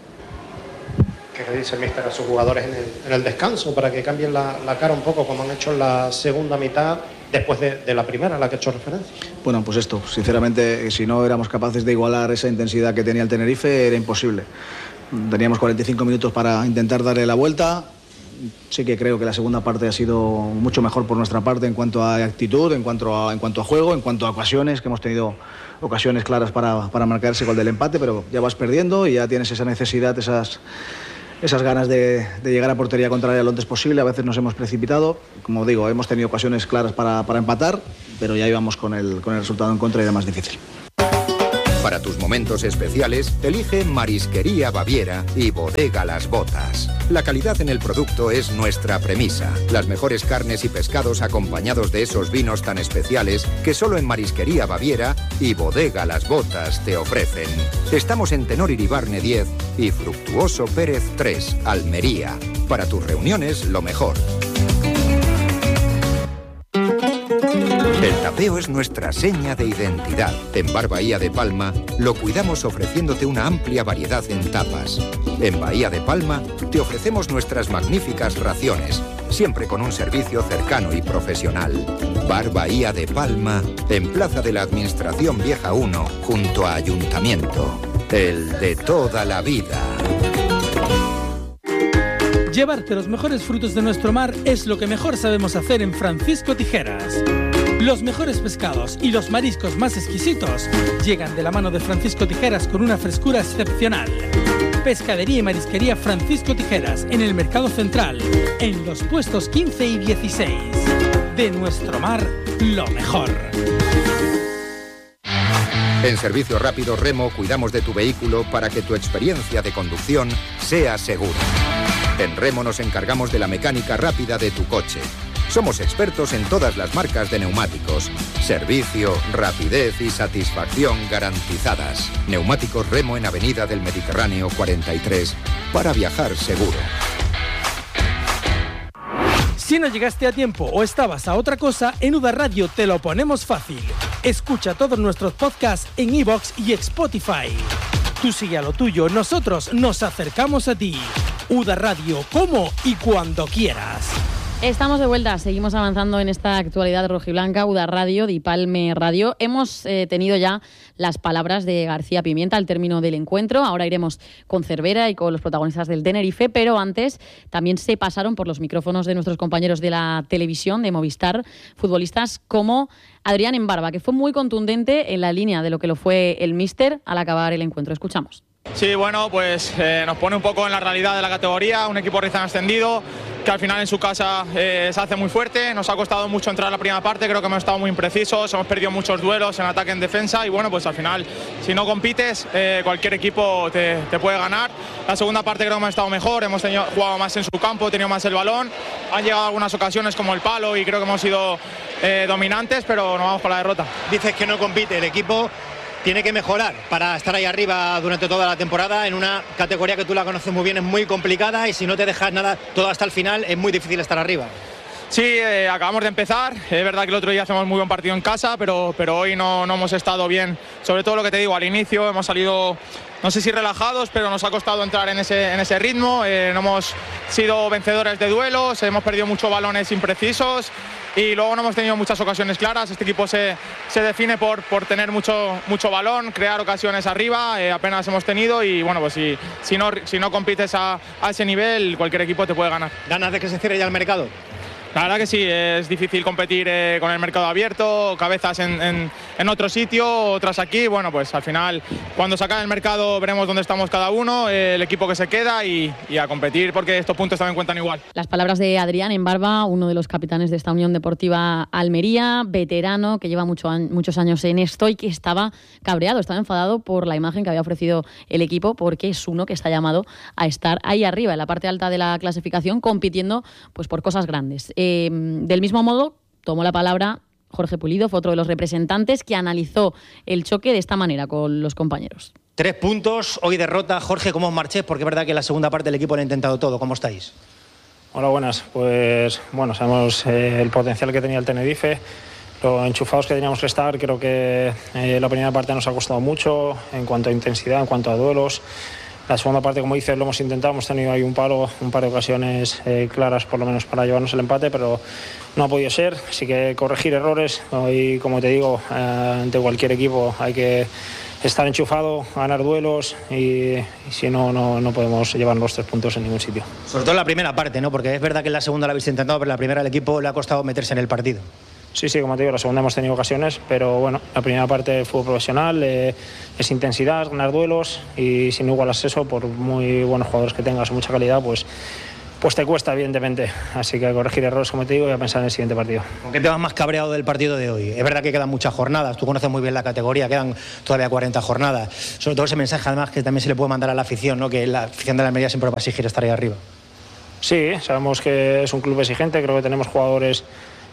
¿Qué le dice el míster a sus jugadores en el, en el descanso para que cambien la, la cara un poco, como han hecho en la segunda mitad? después de, de la primera a la que he hecho referencia. Bueno, pues esto, sinceramente, si no éramos capaces de igualar esa intensidad que tenía el Tenerife, era imposible. Teníamos cuarenta y cinco minutos para intentar darle la vuelta. Sí que creo que la segunda parte ha sido mucho mejor por nuestra parte en cuanto a actitud, en cuanto a, en cuanto a juego, en cuanto a ocasiones, que hemos tenido ocasiones claras para, para marcar ese gol del empate, pero ya vas perdiendo y ya tienes esa necesidad, esas, esas ganas de, de llegar a portería contraria lo antes posible. A veces nos hemos precipitado, como digo, hemos tenido ocasiones claras para, para empatar, pero ya íbamos con el, con el resultado en contra y era más difícil. Para tus momentos especiales, elige Marisquería Baviera y Bodega Las Botas. La calidad en el producto es nuestra premisa. Las mejores carnes y pescados acompañados de esos vinos tan especiales que solo en Marisquería Baviera y Bodega Las Botas te ofrecen. Estamos en Tenor Iribarne diez y Fructuoso Pérez tres, Almería. Para tus reuniones, lo mejor. El tapeo es nuestra seña de identidad. En Bar Bahía de Palma lo cuidamos ofreciéndote una amplia variedad en tapas. En Bahía de Palma te ofrecemos nuestras magníficas raciones, siempre con un servicio cercano y profesional. Bar Bahía de Palma, en Plaza de la Administración Vieja uno, junto a Ayuntamiento. El de toda la vida. Llevarte los mejores frutos de nuestro mar es lo que mejor sabemos hacer en Francisco Tijeras. Los mejores pescados y los mariscos más exquisitos llegan de la mano de Francisco Tijeras con una frescura excepcional. Pescadería y marisquería Francisco Tijeras en el Mercado Central, en los puestos quince y dieciséis. De nuestro mar, lo mejor. En Servicio Rápido Remo cuidamos de tu vehículo para que tu experiencia de conducción sea segura. En Remo nos encargamos de la mecánica rápida de tu coche. Somos expertos en todas las marcas de neumáticos. Servicio, rapidez y satisfacción garantizadas. Neumáticos Remo en Avenida del Mediterráneo cuarenta y tres, para viajar seguro. Si no llegaste a tiempo o estabas a otra cosa, en Uda Radio te lo ponemos fácil. Escucha todos nuestros podcasts en iVoox y Spotify. Tú sigue a lo tuyo, nosotros nos acercamos a ti. Uda Radio, como y cuando quieras. Estamos de vuelta, seguimos avanzando en esta actualidad rojiblanca, Uda Radio, Di Palme Radio. Hemos eh, tenido ya las palabras de García Pimienta al término del encuentro. Ahora iremos con Cervera y con los protagonistas del Tenerife, pero antes también se pasaron por los micrófonos de nuestros compañeros de la televisión, de Movistar, futbolistas como Adrián Embarba, que fue muy contundente en la línea de lo que lo fue el míster al acabar el encuentro. Escuchamos. Sí, bueno, pues eh, nos pone un poco en la realidad de la categoría, un equipo recién ascendido, que al final en su casa eh, se hace muy fuerte. Nos ha costado mucho entrar a la primera parte, creo que hemos estado muy imprecisos, hemos perdido muchos duelos en ataque, en defensa, y bueno, pues al final, si no compites, eh, cualquier equipo te, te puede ganar. La segunda parte creo que hemos estado mejor, hemos tenido, jugado más en su campo, tenido más el balón, han llegado algunas ocasiones como el palo y creo que hemos sido eh, dominantes, pero no vamos con la derrota. Dices que no compite el equipo. Tiene que mejorar para estar ahí arriba durante toda la temporada en una categoría que tú la conoces muy bien, es muy complicada, y si no te dejas nada todo hasta el final es muy difícil estar arriba. Sí, eh, acabamos de empezar, es verdad que el otro día hacemos muy buen partido en casa, pero, pero hoy no, no hemos estado bien, sobre todo lo que te digo, al inicio hemos salido, no sé si relajados, pero nos ha costado entrar en ese, en ese ritmo, eh, no hemos sido vencedores de duelos, hemos perdido muchos balones imprecisos y luego no hemos tenido muchas ocasiones claras. Este equipo se, se define por, por tener mucho, mucho balón, crear ocasiones arriba, eh, apenas hemos tenido, y bueno, pues si, si, no, si no compites a, a ese nivel, cualquier equipo te puede ganar. ¿Ganas de que se cierre ya el mercado? La verdad que sí, es difícil competir eh, con el mercado abierto, cabezas en, en, en otro sitio, otras aquí. Bueno, pues al final, cuando se acabe el mercado, veremos dónde estamos cada uno, eh, el equipo que se queda, y, y a competir, porque estos puntos también cuentan igual. Las palabras de Adrián Embarba, uno de los capitanes de esta Unión Deportiva Almería, veterano, que lleva mucho, muchos años en esto y que estaba cabreado, estaba enfadado por la imagen que había ofrecido el equipo, porque es uno que está llamado a estar ahí arriba, en la parte alta de la clasificación, compitiendo pues por cosas grandes. Eh, del mismo modo, tomó la palabra Jorge Pulido, fue otro de los representantes que analizó el choque de esta manera con los compañeros. Tres puntos, hoy derrota. Jorge, ¿cómo os marchéis? Porque es verdad que en la segunda parte el equipo lo ha intentado todo. ¿Cómo estáis? Hola, buenas. Pues bueno, sabemos eh, el potencial que tenía el Tenerife, lo enchufados que teníamos que estar. Creo que eh, la primera parte nos ha costado mucho en cuanto a intensidad, en cuanto a duelos. La segunda parte, como dices, lo hemos intentado, hemos tenido ahí un palo, un par de ocasiones eh, claras por lo menos para llevarnos el empate, pero no ha podido ser, así que corregir errores y, como te digo, eh, ante cualquier equipo hay que estar enchufado, ganar duelos y, y si no, no, no podemos llevar los tres puntos en ningún sitio. Sobre todo en la primera parte, ¿no? Porque es verdad que en la segunda la habéis intentado, pero en la primera el equipo le ha costado meterse en el partido. Sí, sí, como te digo, la segunda hemos tenido ocasiones, pero bueno, la primera parte fue profesional, eh, es intensidad, ganar duelos y si no igualas eso, por muy buenos jugadores que tengas o mucha calidad, pues, pues te cuesta, evidentemente. Así que corregir errores, como te digo, y a pensar en el siguiente partido. ¿Con qué te vas más cabreado del partido de hoy? Es verdad que quedan muchas jornadas, tú conoces muy bien la categoría, quedan todavía cuarenta jornadas. Sobre todo ese mensaje, además, que también se le puede mandar a la afición, ¿no? Que la afición de la Almería siempre va a exigir estar ahí arriba. Sí, sabemos que es un club exigente, creo que tenemos jugadores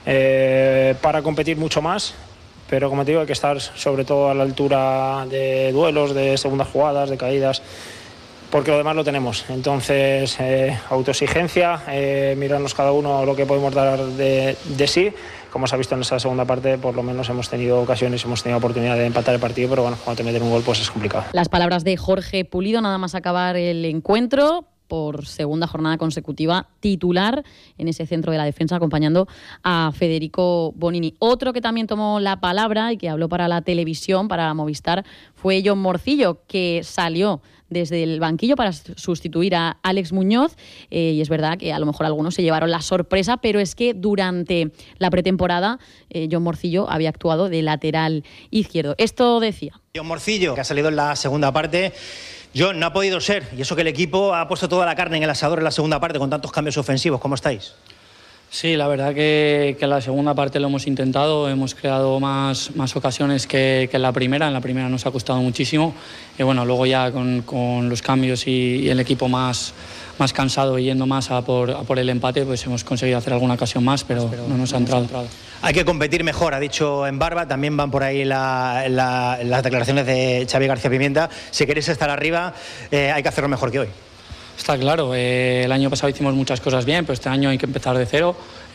eh, para competir mucho más, pero como te digo, hay que estar sobre todo a la altura de duelos, de segundas jugadas, de caídas, porque lo demás lo tenemos. Entonces, eh, autoexigencia, eh, mirarnos cada uno lo que podemos dar de, de sí. Como se ha visto en esa segunda parte, por lo menos hemos tenido ocasiones, hemos tenido oportunidad de empatar el partido, pero bueno, cuando te meten un gol pues es complicado. Las palabras de Jorge Pulido, nada más acabar el encuentro, por segunda jornada consecutiva titular en ese centro de la defensa, acompañando a Federico Bonini. Otro que también tomó la palabra y que habló para la televisión, para Movistar, fue Jon Morcillo, que salió desde el banquillo para sustituir a Alex Muñoz, eh, y es verdad que a lo mejor algunos se llevaron la sorpresa, pero es que durante la pretemporada eh, Jon Morcillo había actuado de lateral izquierdo. Esto decía. Jon Morcillo, que ha salido en la segunda parte. John, no ha podido ser, y eso que el equipo ha puesto toda la carne en el asador en la segunda parte con tantos cambios ofensivos. ¿Cómo estáis? Sí, la verdad que, que en la segunda parte lo hemos intentado, hemos creado más, más ocasiones que, que en la primera. En la primera nos ha costado muchísimo y bueno, luego ya con, con los cambios y, y el equipo más, más cansado y yendo más a por, a por el empate, pues hemos conseguido hacer alguna ocasión más, pero, pero no nos ha entrado. Hay que competir mejor, ha dicho en Barba. También van por ahí la, la, las declaraciones de Xavi García Pimienta. Si queréis estar arriba, eh, hay que hacerlo mejor que hoy. Está claro, eh, el año pasado hicimos muchas cosas bien, pero este año hay que empezar de cero.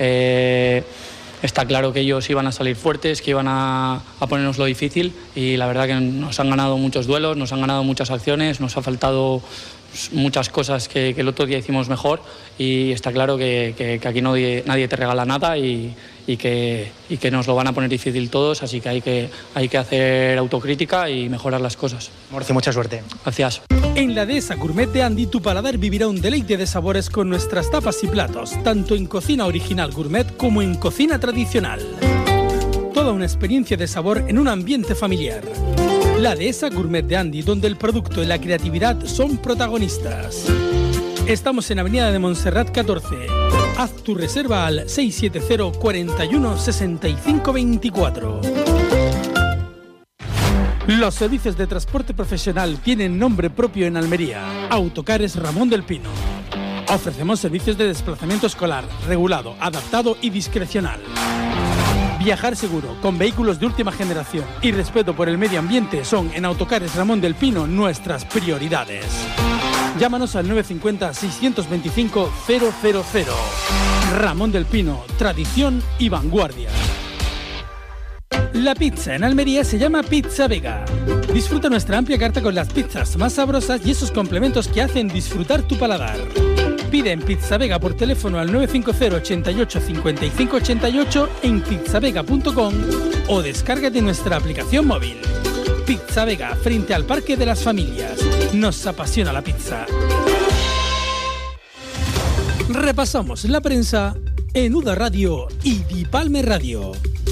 Eh, está claro que ellos iban a salir fuertes, que iban a, a ponernos lo difícil y la verdad que nos han ganado muchos duelos, nos han ganado muchas acciones, nos ha faltado muchas cosas que, que el otro día hicimos mejor y está claro que, que, que aquí nadie, nadie te regala nada y, y, que, y que nos lo van a poner difícil todos, así que hay que, hay que hacer autocrítica y mejorar las cosas. Morci, mucha suerte. Gracias. En la Dehesa Gourmet de Andy, tu paladar vivirá un deleite de sabores con nuestras tapas y platos, tanto en cocina original gourmet como en cocina tradicional. Toda una experiencia de sabor en un ambiente familiar. La Dehesa Gourmet de Andy, donde el producto y la creatividad son protagonistas. Estamos en Avenida de Montserrat catorce. Haz tu reserva al seis siete cero, cuatro uno, seis cinco dos cuatro. Los servicios de transporte profesional tienen nombre propio en Almería. Autocares Ramón del Pino. Ofrecemos servicios de desplazamiento escolar, regulado, adaptado y discrecional. Viajar seguro, con vehículos de última generación y respeto por el medio ambiente son en Autocares Ramón del Pino nuestras prioridades. Llámanos al nueve cinco cero, seis dos cinco, cero cero cero. Ramón del Pino, tradición y vanguardia. La pizza en Almería se llama Pizza Vega. Disfruta nuestra amplia carta con las pizzas más sabrosas y esos complementos que hacen disfrutar tu paladar. Pide en Pizza Vega por teléfono al nueve cinco cero, ochenta y ocho, cincuenta y cinco ochenta y ocho en pizzavega punto com o descárgate nuestra aplicación móvil. Pizza Vega, frente al Parque de las Familias. Nos apasiona la pizza. Repasamos la prensa en Uda Radio y Dipalme Radio.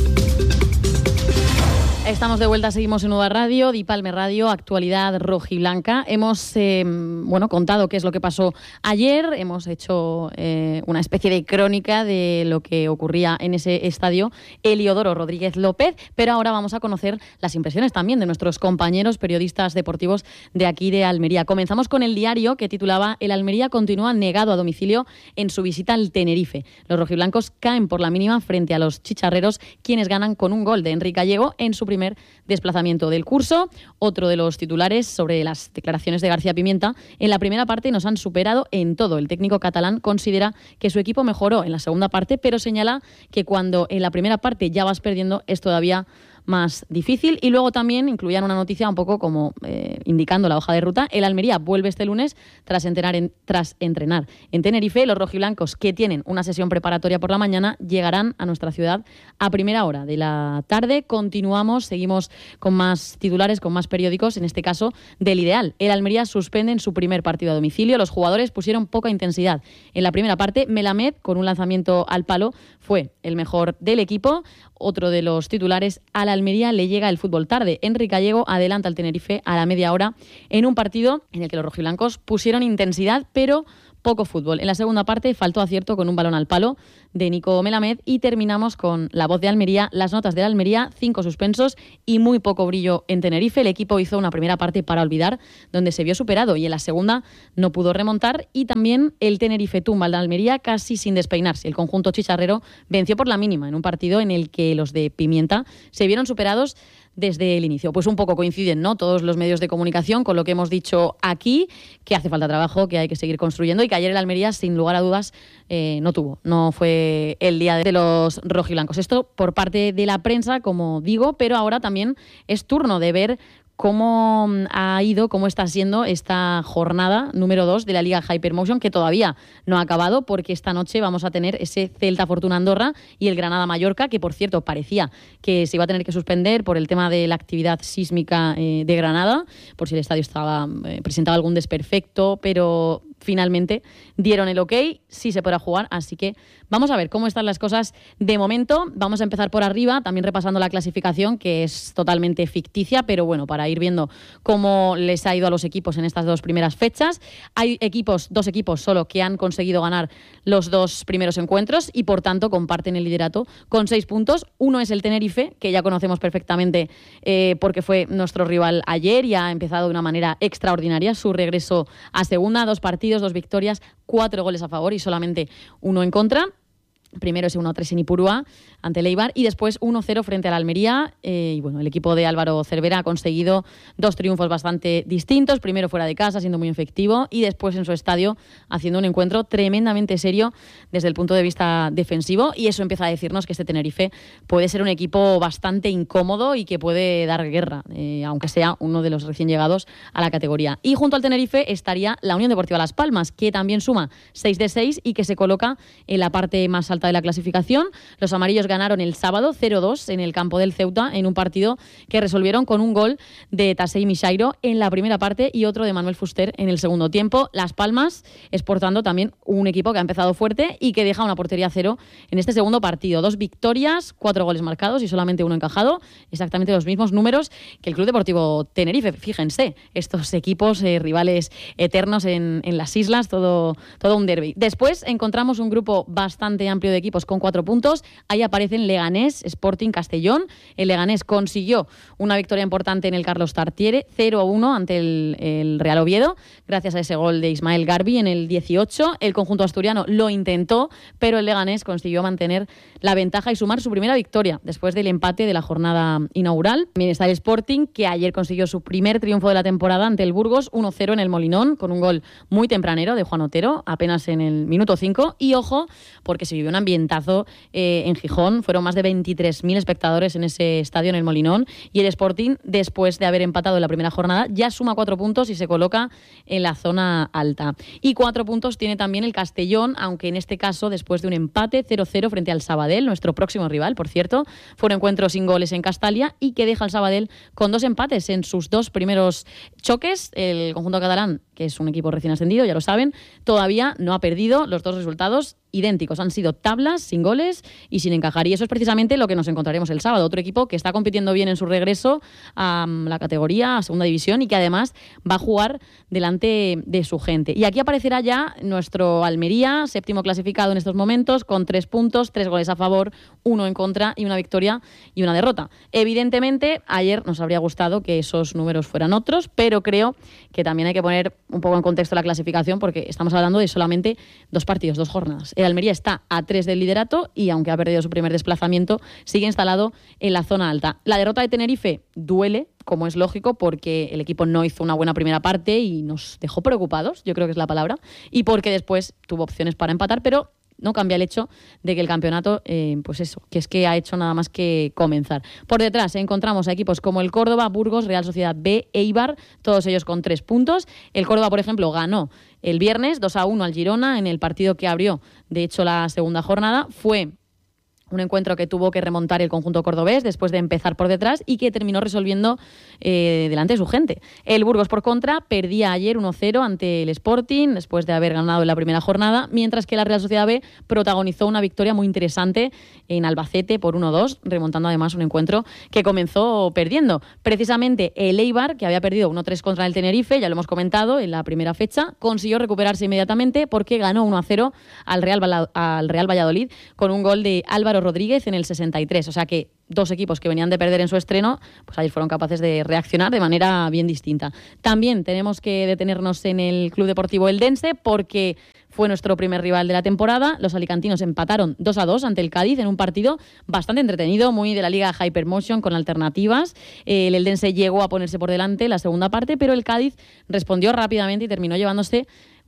Estamos de vuelta, seguimos en Uda Radio, Dipalme Radio, actualidad rojiblanca. Hemos eh, bueno, contado qué es lo que pasó ayer, hemos hecho eh, una especie de crónica de lo que ocurría en ese estadio Heliodoro Rodríguez López, pero ahora vamos a conocer las impresiones también de nuestros compañeros periodistas deportivos de aquí de Almería. Comenzamos con el diario que titulaba: El Almería continúa negado a domicilio en su visita al Tenerife. Los rojiblancos caen por la mínima frente a los chicharreros, quienes ganan con un gol de Enrique Gallego en su primer desplazamiento del curso. Otro de los titulares sobre las declaraciones de García Pimienta: en la primera parte nos han superado en todo. El técnico catalán considera que su equipo mejoró en la segunda parte, pero señala que cuando en la primera parte ya vas perdiendo es todavía más difícil. Y luego también incluían una noticia un poco como eh, indicando la hoja de ruta. El Almería vuelve este lunes tras entrenar, en, tras entrenar en Tenerife. Los rojiblancos, que tienen una sesión preparatoria por la mañana, llegarán a nuestra ciudad a primera hora de la tarde. Continuamos, seguimos con más titulares, con más periódicos, en este caso del Ideal. El Almería suspende en su primer partido a domicilio. Los jugadores pusieron poca intensidad en la primera parte. Melamed, con un lanzamiento al palo, fue el mejor del equipo. Otro de los titulares: a la Almería le llega el fútbol tarde. Enrique Gallego adelanta al Tenerife a la media hora en un partido en el que los rojiblancos pusieron intensidad, pero poco fútbol. En la segunda parte faltó acierto con un balón al palo de Nico Melamed. Y terminamos con la voz de Almería, las notas de la Almería: cinco suspensos y muy poco brillo en Tenerife. El equipo hizo una primera parte para olvidar, donde se vio superado, y en la segunda no pudo remontar. Y también el Tenerife tumba al de Almería casi sin despeinarse. El conjunto chicharrero venció por la mínima en un partido en el que los de Pimienta se vieron superados desde el inicio. Pues un poco coinciden, ¿no?, todos los medios de comunicación con lo que hemos dicho aquí, que hace falta trabajo, que hay que seguir construyendo, y que ayer el Almería, sin lugar a dudas, eh, no tuvo. No fue el día de los rojiblancos. Esto por parte de la prensa, como digo, pero ahora también es turno de ver cómo ha ido, cómo está siendo esta jornada número dos de la Liga Hypermotion, que todavía no ha acabado, porque esta noche vamos a tener ese Celta Fortuna Andorra y el Granada Mallorca, que por cierto parecía que se iba a tener que suspender por el tema de la actividad sísmica eh, de Granada, por si el estadio estaba eh, presentaba algún desperfecto, pero finalmente dieron el ok, sí se podrá jugar, así que vamos a ver cómo están las cosas de momento. Vamos a empezar por arriba, también repasando la clasificación, que es totalmente ficticia, pero bueno, para ir viendo cómo les ha ido a los equipos en estas dos primeras fechas. Hay equipos, dos equipos solo, que han conseguido ganar los dos primeros encuentros y por tanto comparten el liderato con seis puntos. Uno es el Tenerife, que ya conocemos perfectamente eh, porque fue nuestro rival ayer y ha empezado de una manera extraordinaria su regreso a segunda. Dos partidos, dos victorias, cuatro goles a favor y solamente uno en contra. Primero ese uno a tres en Ipurúa ante el Eibar y después uno cero frente a la Almería. Eh, y bueno, el equipo de Álvaro Cervera ha conseguido dos triunfos bastante distintos. Primero fuera de casa, siendo muy efectivo, y después en su estadio, haciendo un encuentro tremendamente serio desde el punto de vista defensivo. Y eso empieza a decirnos que este Tenerife puede ser un equipo bastante incómodo y que puede dar guerra, eh, aunque sea uno de los recién llegados a la categoría. Y junto al Tenerife estaría la Unión Deportiva Las Palmas, que también suma seis de seis y que se coloca en la parte más alta de la clasificación. Los amarillos ganaron el sábado cero dos en el campo del Ceuta, en un partido que resolvieron con un gol de Tasei Misairo en la primera parte y otro de Manuel Fuster en el segundo tiempo. Las Palmas es, por tanto, también un equipo que ha empezado fuerte y que deja una portería cero en este segundo partido. Dos victorias, cuatro goles marcados y solamente uno encajado. Exactamente los mismos números que el Club Deportivo Tenerife. Fíjense, estos equipos eh, rivales eternos en, en las islas, todo, todo un derbi. Después encontramos un grupo bastante amplio de equipos con cuatro puntos. Ahí aparecen Leganés, Sporting, Castellón. El Leganés consiguió una victoria importante en el Carlos Tartiere, cero a uno ante el, el Real Oviedo, gracias a ese gol de Ismael Garbi en el dieciocho. El conjunto asturiano lo intentó, pero el Leganés consiguió mantener la ventaja y sumar su primera victoria después del empate de la jornada inaugural. También está el Sporting, que ayer consiguió su primer triunfo de la temporada ante el Burgos, uno cero en el Molinón, con un gol muy tempranero de Juan Otero, apenas en el minuto cinco. Y ojo, porque se vivió un ambientazo eh, en Gijón. Fueron más de veintitrés mil espectadores en ese estadio, en el Molinón. Y el Sporting, después de haber empatado en la primera jornada, ya suma cuatro puntos y se coloca en la zona alta. Y cuatro puntos tiene también el Castellón, aunque en este caso, después de un empate cero cero frente al Sabadell, nuestro próximo rival, por cierto. Fue un encuentro sin goles en Castalia y que deja al Sabadell con dos empates en sus dos primeros choques. El conjunto catalán, que es un equipo recién ascendido, ya lo saben, todavía no ha perdido. Los dos resultados idénticos, han sido tablas, sin goles y sin encajar. Y eso es precisamente lo que nos encontraremos el sábado. Otro equipo que está compitiendo bien en su regreso a la categoría, a segunda división, y que además va a jugar delante de su gente. Y aquí aparecerá ya nuestro Almería, séptimo clasificado en estos momentos, con tres puntos, tres goles a favor, uno en contra y una victoria y una derrota. Evidentemente, ayer nos habría gustado que esos números fueran otros, pero creo que también hay que poner un poco en contexto la clasificación, porque estamos hablando de solamente dos partidos, dos jornadas. El Almería está a tres del liderato y, aunque ha perdido su primer desplazamiento, sigue instalado en la zona alta. La derrota de Tenerife duele, como es lógico, porque el equipo no hizo una buena primera parte y nos dejó preocupados, yo creo que es la palabra, y porque después tuvo opciones para empatar, pero no cambia el hecho de que el campeonato, eh, pues eso, que es que ha hecho nada más que comenzar. Por detrás encontramos a equipos como el Córdoba, Burgos, Real Sociedad B, Eibar, todos ellos con tres puntos. El Córdoba, por ejemplo, ganó el viernes dos a uno al Girona en el partido que abrió, de hecho, la segunda jornada. Fue un encuentro que tuvo que remontar el conjunto cordobés después de empezar por detrás y que terminó resolviendo eh, delante de su gente. El Burgos, por contra, perdía ayer uno cero ante el Sporting después de haber ganado en la primera jornada, mientras que la Real Sociedad B protagonizó una victoria muy interesante en Albacete por uno dos, remontando además un encuentro que comenzó perdiendo. Precisamente el Eibar, que había perdido uno tres contra el Tenerife, ya lo hemos comentado en la primera fecha, consiguió recuperarse inmediatamente porque ganó uno a cero al Real, al Real Valladolid con un gol de Álvaro Rodríguez en el sesenta y tres, o sea que dos equipos que venían de perder en su estreno, pues ayer fueron capaces de reaccionar de manera bien distinta. También tenemos que detenernos en el Club Deportivo Eldense porque fue nuestro primer rival de la temporada. Los alicantinos empataron dos a dos ante el Cádiz en un partido bastante entretenido, muy de la Liga Hypermotion, con alternativas. El Eldense llegó a ponerse por delante la segunda parte, pero el Cádiz respondió rápidamente y terminó llevándose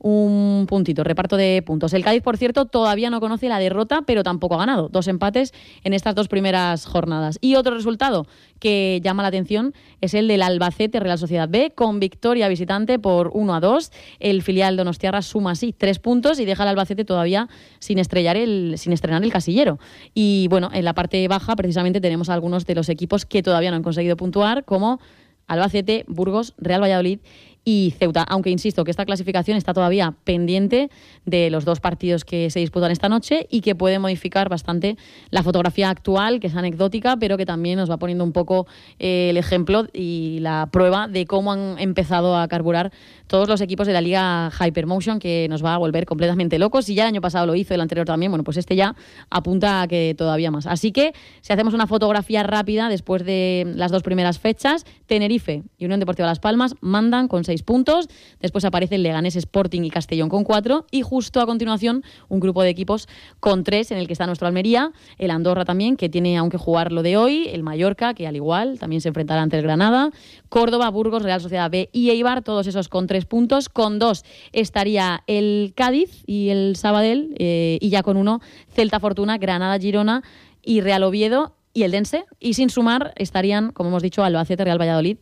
un puntito, reparto de puntos. El Cádiz, por cierto, todavía no conoce la derrota, pero tampoco ha ganado. Dos empates en estas dos primeras jornadas. Y otro resultado que llama la atención es el del Albacete Real Sociedad B, con victoria visitante por uno a dos. El filial donostiarra suma así tres puntos y deja al Albacete todavía sin estrellar el, sin estrenar el casillero. Y bueno, en la parte baja precisamente tenemos a algunos de los equipos que todavía no han conseguido puntuar, como Albacete, Burgos, Real Valladolid y Ceuta, aunque insisto que esta clasificación está todavía pendiente de los dos partidos que se disputan esta noche y que puede modificar bastante la fotografía actual, que es anecdótica, pero que también nos va poniendo un poco eh, el ejemplo y la prueba de cómo han empezado a carburar todos los equipos de la Liga Hypermotion, que nos va a volver completamente locos. Y ya el año pasado lo hizo, el anterior también, bueno, pues este ya apunta a que todavía más. Así que si hacemos una fotografía rápida después de las dos primeras fechas, Tenerife y Unión Deportiva Las Palmas mandan con seis puntos, después aparecen Leganés, Sporting y Castellón con cuatro, y justo a continuación un grupo de equipos con tres, en el que está nuestro Almería, el Andorra también, que tiene aunque jugar lo de hoy, el Mallorca, que al igual también se enfrentará ante el Granada, Córdoba, Burgos, Real Sociedad B y Eibar, todos esos con tres puntos. Con dos estaría el Cádiz y el Sabadell, eh, y ya con uno Celta Fortuna, Granada, Girona y Real Oviedo y Eldense, y sin sumar estarían, como hemos dicho, Albacete, Real Valladolid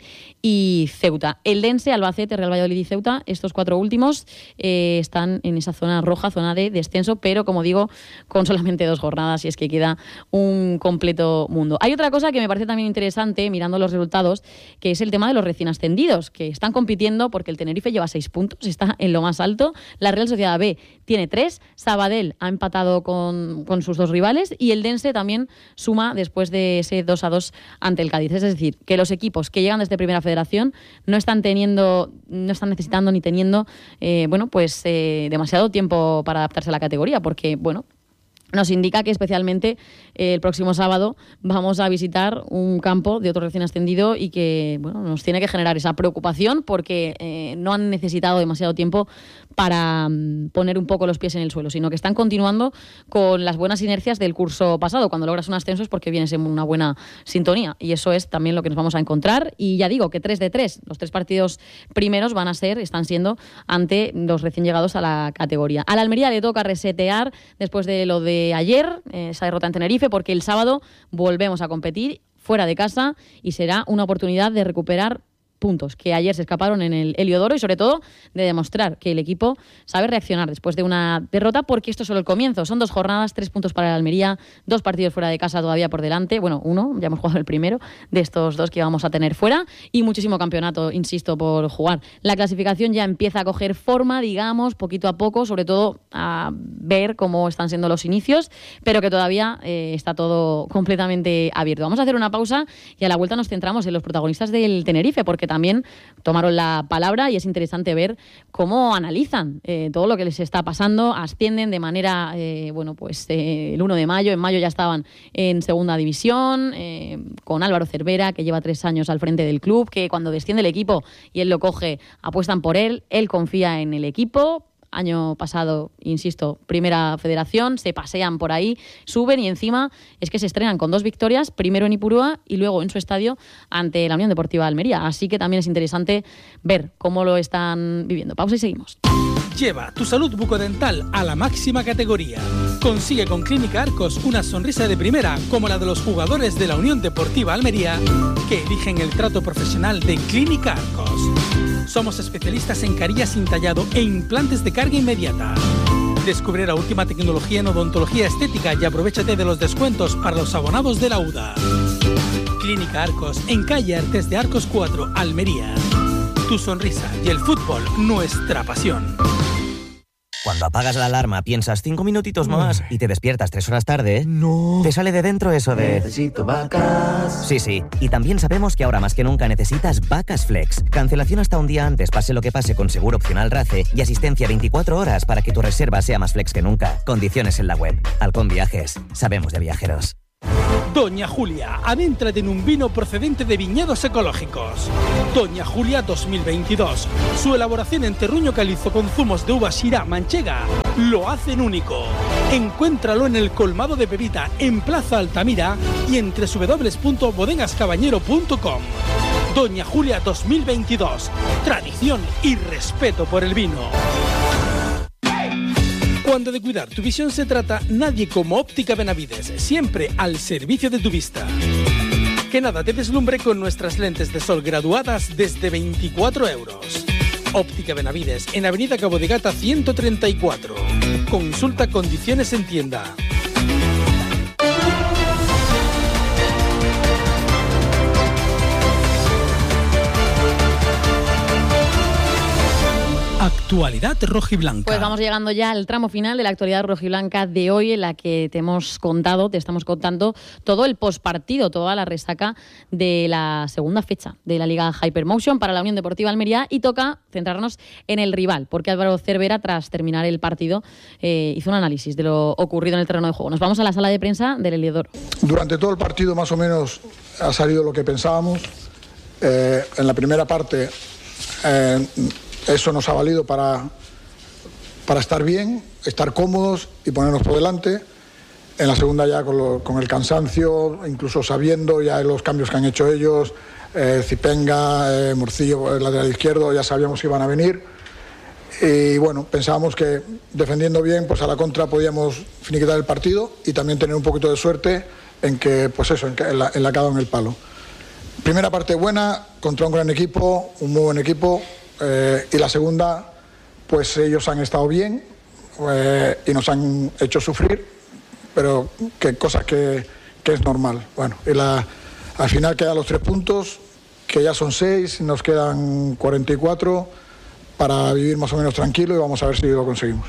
y Ceuta. Eldense, Albacete, Real Valladolid y Ceuta, estos cuatro últimos eh, están en esa zona roja, zona de descenso, pero como digo, con solamente dos jornadas, y es que queda un completo mundo. Hay otra cosa que me parece también interesante, mirando los resultados, que es el tema de los recién ascendidos, que están compitiendo porque el Tenerife lleva seis puntos, está en lo más alto, la Real Sociedad B tiene tres, Sabadell ha empatado con, con sus dos rivales y Eldense también suma después de ese dos a dos ante el Cádiz. Es decir, que los equipos que llegan desde Primera Federación no están teniendo, no están necesitando ni teniendo eh, bueno, pues eh, demasiado tiempo para adaptarse a la categoría, porque bueno, nos indica que especialmente eh, el próximo sábado vamos a visitar un campo de otro recién ascendido y que bueno, nos tiene que generar esa preocupación porque eh, no han necesitado demasiado tiempo para um, poner un poco los pies en el suelo, sino que están continuando con las buenas inercias del curso pasado. Cuando logras un ascenso es porque vienes en una buena sintonía, y eso es también lo que nos vamos a encontrar. Y ya digo que tres de tres, los tres partidos primeros van a ser, están siendo ante los recién llegados a la categoría. A la Almería le toca resetear después de lo de ayer, eh, esa derrota en Tenerife, porque el sábado volvemos a competir fuera de casa y será una oportunidad de recuperar puntos que ayer se escaparon en el Heliodoro, y sobre todo de demostrar que el equipo sabe reaccionar después de una derrota, porque esto es solo el comienzo. Son dos jornadas, tres puntos para la Almería, dos partidos fuera de casa todavía por delante. Bueno, uno, ya hemos jugado el primero de estos dos que vamos a tener fuera, y muchísimo campeonato, insisto, por jugar. La clasificación ya empieza a coger forma, digamos, poquito a poco, sobre todo a ver cómo están siendo los inicios, pero que todavía eh, está todo completamente abierto. Vamos a hacer una pausa y a la vuelta nos centramos en los protagonistas del Tenerife, porque también tomaron la palabra y es interesante ver cómo analizan eh, todo lo que les está pasando. Ascienden de manera, eh, bueno, pues eh, el uno de mayo, en mayo ya estaban en segunda división, eh, con Álvaro Cervera, que lleva tres años al frente del club, que cuando desciende el equipo y él lo coge, apuestan por él, él confía en el equipo. Año pasado, insisto, Primera Federación, se pasean por ahí, suben y encima es que se estrenan con dos victorias, primero en Ipurúa y luego en su estadio ante la Unión Deportiva Almería. Así que también es interesante ver cómo lo están viviendo. Pausa y seguimos. Lleva tu salud bucodental a la máxima categoría. Consigue con Clínica Arcos una sonrisa de primera, como la de los jugadores de la Unión Deportiva Almería, que eligen el trato profesional de Clínica Arcos. Somos especialistas en carillas sin tallado e implantes de carga inmediata. Descubre la última tecnología en odontología estética y aprovechate de los descuentos para los abonados de la U D A. Clínica Arcos, en calle Artes de Arcos cuatro, Almería. Tu sonrisa y el fútbol, nuestra pasión. Cuando apagas la alarma piensas cinco minutitos más y te despiertas tres horas tarde, no. Te sale de dentro eso de... Necesito vacas. Sí, sí. Y también sabemos que ahora más que nunca necesitas Vacas Flex. Cancelación hasta un día antes, pase lo que pase, con seguro opcional RACE y asistencia veinticuatro horas para que tu reserva sea más flex que nunca. Condiciones en la web. Halcón Viajes. Sabemos de viajeros. Doña Julia, adéntrate en un vino procedente de viñedos ecológicos. Doña Julia dos mil veintidós. Su elaboración en terruño calizo con zumos de uva Syrah manchega lo hacen único. Encuéntralo en el colmado de Pepita, en Plaza Altamira y en doble u doble u doble u punto bodegas cabañero punto com. Doña Julia dos mil veintidós. Tradición y respeto por el vino. Cuando de cuidar tu visión se trata, nadie como Óptica Benavides, siempre al servicio de tu vista. Que nada te deslumbre con nuestras lentes de sol graduadas desde veinticuatro euros. Óptica Benavides, en Avenida Cabo de Gata ciento treinta y cuatro. Consulta condiciones en tienda. Actualidad rojiblanca. Pues vamos llegando ya al tramo final de la actualidad rojiblanca de hoy, en la que te hemos contado, te estamos contando todo el postpartido, toda la resaca de la segunda fecha de la Liga Hypermotion para la Unión Deportiva Almería, y toca centrarnos en el rival, porque Álvaro Cervera, tras terminar el partido, eh, hizo un análisis de lo ocurrido en el terreno de juego. Nos vamos a la sala de prensa del Heliodoro. Durante todo el partido más o menos ha salido lo que pensábamos. Eh, en la primera parte... Eh, Eso nos ha valido para, para estar bien, estar cómodos y ponernos por delante. En la segunda ya con, lo, con el cansancio, incluso sabiendo ya los cambios que han hecho ellos, eh, Zipenga, eh, Morcillo, el lateral izquierdo, ya sabíamos que iban a venir. Y bueno, pensábamos que defendiendo bien, pues a la contra podíamos finiquitar el partido y también tener un poquito de suerte en que, pues eso, en, que, en, la, en la cada en el palo. Primera parte buena, contra un gran equipo, un muy buen equipo. Eh, y la segunda, pues ellos han estado bien eh, y nos han hecho sufrir, pero que cosas que, que es normal. Bueno, y la, al final quedan los tres puntos, que ya son seis, nos quedan cuarenta y cuatro para vivir más o menos tranquilo y vamos a ver si lo conseguimos.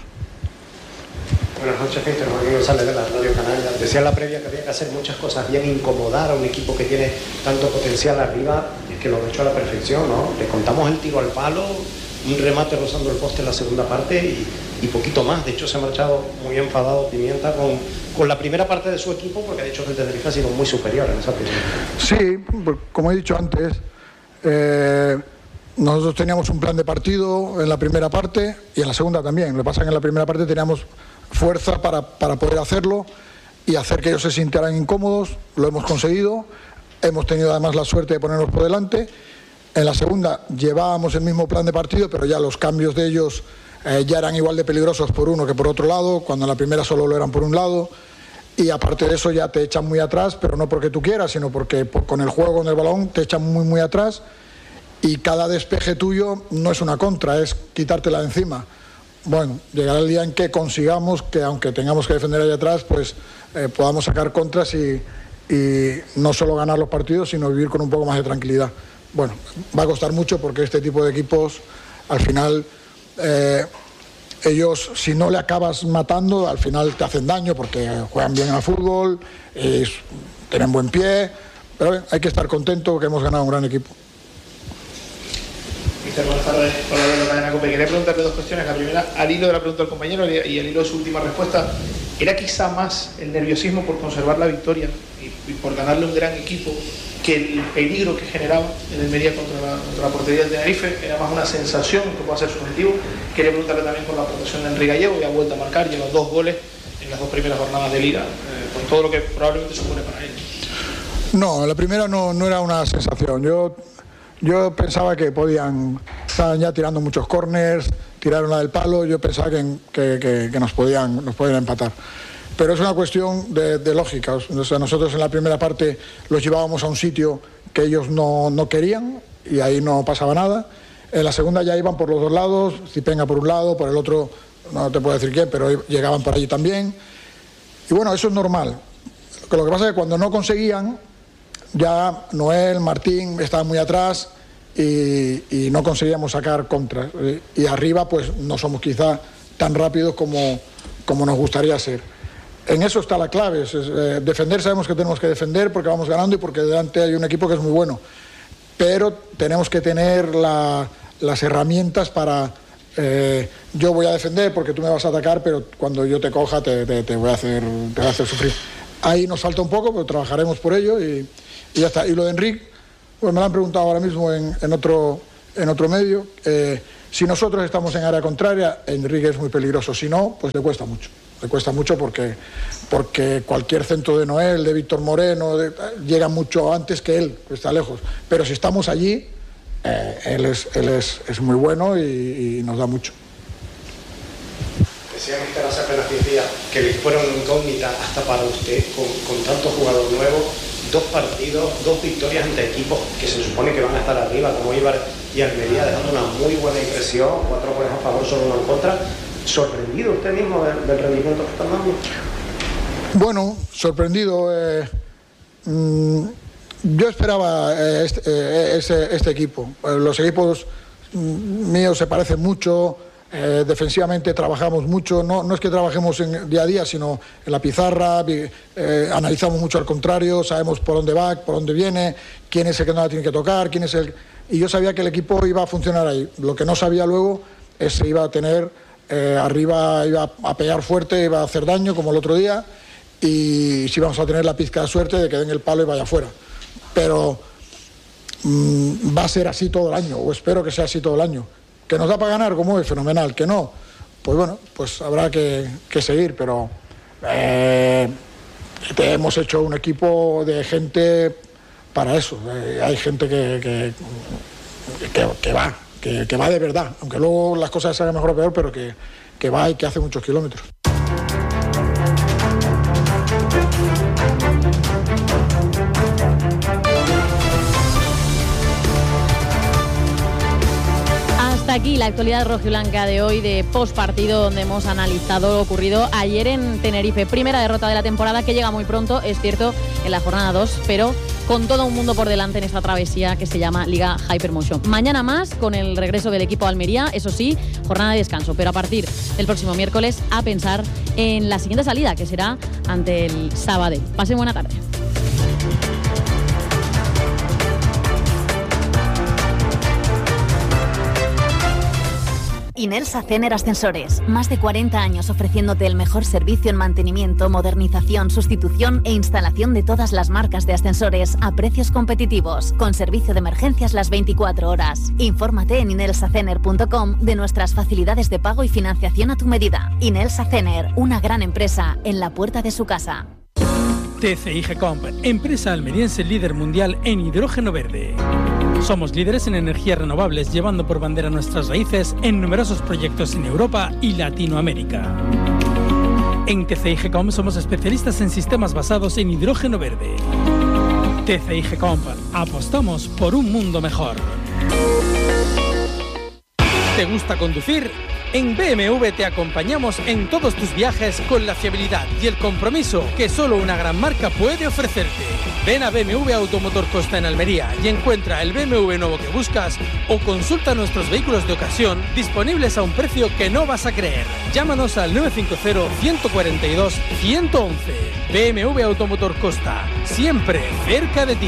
Buenas noches, Mister Joaquín González de la Radio Canaria. Decía en la previa que había que hacer muchas cosas bien, incomodar a un equipo que tiene tanto potencial arriba, y que lo ha hecho a la perfección, ¿no? Le contamos el tiro al palo, un remate rozando el poste en la segunda parte y, y poquito más. De hecho, se ha marchado muy enfadado Pimienta con, con la primera parte de su equipo, porque ha dicho que el Tenerife ha sido muy superior en esa primera. Sí, como he dicho antes, eh, nosotros teníamos un plan de partido en la primera parte y en la segunda también. Lo que pasa es que en la primera parte teníamos fuerza para, para poder hacerlo y hacer que ellos se sintieran incómodos. Lo hemos conseguido, hemos tenido además la suerte de ponernos por delante. En la segunda llevábamos el mismo plan de partido, pero ya los cambios de ellos eh, ya eran igual de peligrosos por uno que por otro lado, cuando en la primera solo lo eran por un lado, y aparte de eso ya te echan muy atrás, pero no porque tú quieras, sino porque por, con el juego, con el balón, te echan muy muy atrás, y cada despeje tuyo no es una contra, es quitártela de encima. Bueno, llegará el día en que consigamos que, aunque tengamos que defender ahí atrás, pues eh, podamos sacar contras y, y no solo ganar los partidos, sino vivir con un poco más de tranquilidad. Bueno, va a costar mucho porque este tipo de equipos, al final, eh, ellos, si no le acabas matando, al final te hacen daño porque juegan bien al fútbol, eh, tienen buen pie, pero bien, hay que estar contento que hemos ganado un gran equipo. Mister, buenas tardes. Hola, de la cadena COPE. Quería preguntarle dos cuestiones. La primera, al hilo de la pregunta del compañero y al hilo de su última respuesta, ¿era quizá más el nerviosismo por conservar la victoria y, y por ganarle un gran equipo que el peligro que generaba en el Almería contra la, contra la portería del Tenerife? Era más una sensación que puede ser subjetivo. Quería preguntarle también por la protección de Enrique Gallego, que ha vuelto a marcar, lleva dos goles en las dos primeras jornadas de Liga, eh, con todo lo que probablemente supone para él. No, la primera no, no era una sensación. Yo... Yo pensaba que podían, estaban ya tirando muchos corners, tiraron la del palo, yo pensaba que, que, que, que nos, podían, nos podían empatar. Pero es una cuestión de, de lógica. O sea, nosotros en la primera parte los llevábamos a un sitio que ellos no, no querían y ahí no pasaba nada. En la segunda ya iban por los dos lados, Zipenga por un lado, por el otro, no te puedo decir quién, pero llegaban por allí también. Y bueno, eso es normal. Lo que pasa es que cuando no conseguían, ya Noel, Martín estaban muy atrás y, y no conseguíamos sacar contras. Y arriba pues no somos quizá tan rápidos como, como nos gustaría ser. En eso está la clave. Es, es, eh, defender, sabemos que tenemos que defender porque vamos ganando y porque delante hay un equipo que es muy bueno. Pero tenemos que tener la, las herramientas para... Eh, yo voy a defender porque tú me vas a atacar, pero cuando yo te coja te, te, te, voy, a hacer, te voy a hacer sufrir. Ahí nos falta un poco, pero trabajaremos por ello y, y ya está. Y lo de Enrique, pues me lo han preguntado ahora mismo en, en, otro, en otro medio. Eh, si nosotros estamos en área contraria, Enrique es muy peligroso. Si no, pues le cuesta mucho. Le cuesta mucho porque, porque cualquier centro de Noel, de Víctor Moreno, de, llega mucho antes que él, que está lejos. Pero si estamos allí, eh, él, es, él es, es muy bueno y, y nos da mucho. Decía Mister hace apenas diez días que fueron incógnita hasta para usted, con, con tantos jugadores nuevos, dos partidos, dos victorias ante equipos que se supone que van a estar arriba, como Eibar y Almería, dejando una muy buena impresión, cuatro goles a favor, solo uno en contra. ¿Sorprendido usted mismo del, del rendimiento que están dando? Bueno, sorprendido. Eh, mmm, yo esperaba eh, este, eh, este, este equipo. Eh, los equipos mm, míos se parecen mucho, eh, defensivamente trabajamos mucho. No, no es que trabajemos en día a día, sino en la pizarra, eh, analizamos mucho al contrario, sabemos por dónde va, por dónde viene, quién es el que no la tiene que tocar, quién es el... Y yo sabía que el equipo iba a funcionar ahí. Lo que no sabía luego es si iba a tener... Eh, arriba iba a pegar fuerte, iba a hacer daño como el otro día y si vamos a tener la pizca de suerte de que den el palo y vaya fuera. Pero mmm, va a ser así todo el año, o espero que sea así todo el año. Que nos da para ganar, como es fenomenal, que no, pues bueno, pues habrá que, que seguir, pero eh, hemos hecho un equipo de gente para eso. Eh, hay gente que, que, que, que va. Que, que va de verdad, aunque luego las cosas se hagan mejor o peor, pero que, que va y que hace muchos kilómetros. Hasta aquí la actualidad rojiblanca de hoy, de postpartido, donde hemos analizado lo ocurrido ayer en Tenerife. Primera derrota de la temporada que llega muy pronto, es cierto, en la jornada dos, pero con todo un mundo por delante en esta travesía que se llama Liga Hypermotion. Mañana más, con el regreso del equipo Almería, eso sí, jornada de descanso, pero a partir del próximo miércoles a pensar en la siguiente salida, que será ante el Sabadell. Pasen buena tarde. Inelsa Cener Ascensores. Más de cuarenta años ofreciéndote el mejor servicio en mantenimiento, modernización, sustitución e instalación de todas las marcas de ascensores a precios competitivos, con servicio de emergencias las veinticuatro horas. Infórmate en inelsa cener punto com de nuestras facilidades de pago y financiación a tu medida. Inelsa Cener, una gran empresa en la puerta de su casa. T C I Gecomp, empresa almeriense líder mundial en hidrógeno verde. Somos líderes en energías renovables, llevando por bandera nuestras raíces en numerosos proyectos en Europa y Latinoamérica. En T C I Gecomp somos especialistas en sistemas basados en hidrógeno verde. T C I Gecomp, apostamos por un mundo mejor. ¿Te gusta conducir? En B M W te acompañamos en todos tus viajes con la fiabilidad y el compromiso que solo una gran marca puede ofrecerte. Ven a B M W Automotor Costa en Almería y encuentra el B M W nuevo que buscas o consulta nuestros vehículos de ocasión disponibles a un precio que no vas a creer. Llámanos al nueve cinco cero, uno cuatro dos, uno uno uno. B M W Automotor Costa, siempre cerca de ti.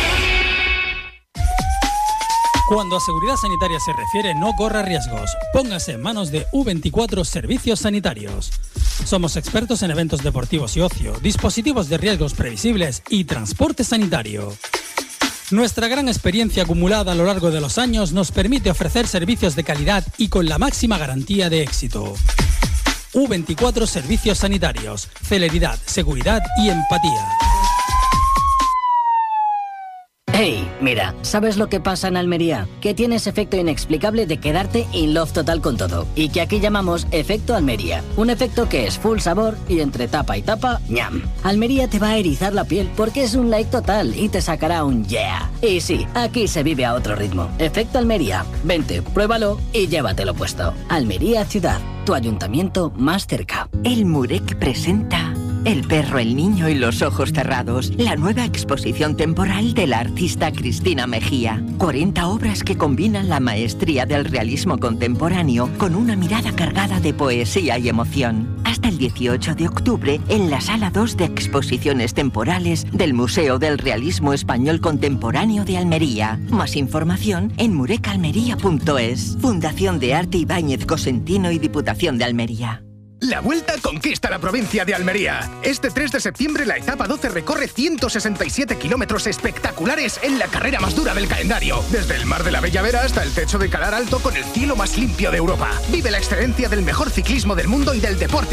Cuando a seguridad sanitaria se refiere, no corra riesgos. Póngase en manos de U veinticuatro Servicios Sanitarios. Somos expertos en eventos deportivos y ocio, dispositivos de riesgos previsibles y transporte sanitario. Nuestra gran experiencia acumulada a lo largo de los años nos permite ofrecer servicios de calidad y con la máxima garantía de éxito. U veinticuatro Servicios Sanitarios. Celeridad, seguridad y empatía. Hey, mira, ¿sabes lo que pasa en Almería? Que tienes efecto inexplicable de quedarte in love total con todo. Y que aquí llamamos efecto Almería. Un efecto que es full sabor y entre tapa y tapa, ñam. Almería te va a erizar la piel porque es un like total y te sacará un yeah. Y sí, aquí se vive a otro ritmo. Efecto Almería. Vente, pruébalo y llévatelo puesto. Almería Ciudad, tu ayuntamiento más cerca. El Murek presenta El perro, el niño y los ojos cerrados, la nueva exposición temporal de la artista Cristina Mejía. cuarenta obras que combinan la maestría del realismo contemporáneo con una mirada cargada de poesía y emoción. Hasta el dieciocho de octubre en la Sala dos de Exposiciones Temporales del Museo del Realismo Español Contemporáneo de Almería. Más información en murecalmería punto es. Fundación de Arte Ibáñez Cosentino y Diputación de Almería. La Vuelta conquista la provincia de Almería. Este tres de septiembre la etapa doce recorre ciento sesenta y siete kilómetros espectaculares en la carrera más dura del calendario. Desde el Mar de la Bella Vera hasta el techo de Calar Alto con el cielo más limpio de Europa. Vive la excelencia del mejor ciclismo del mundo y del deporte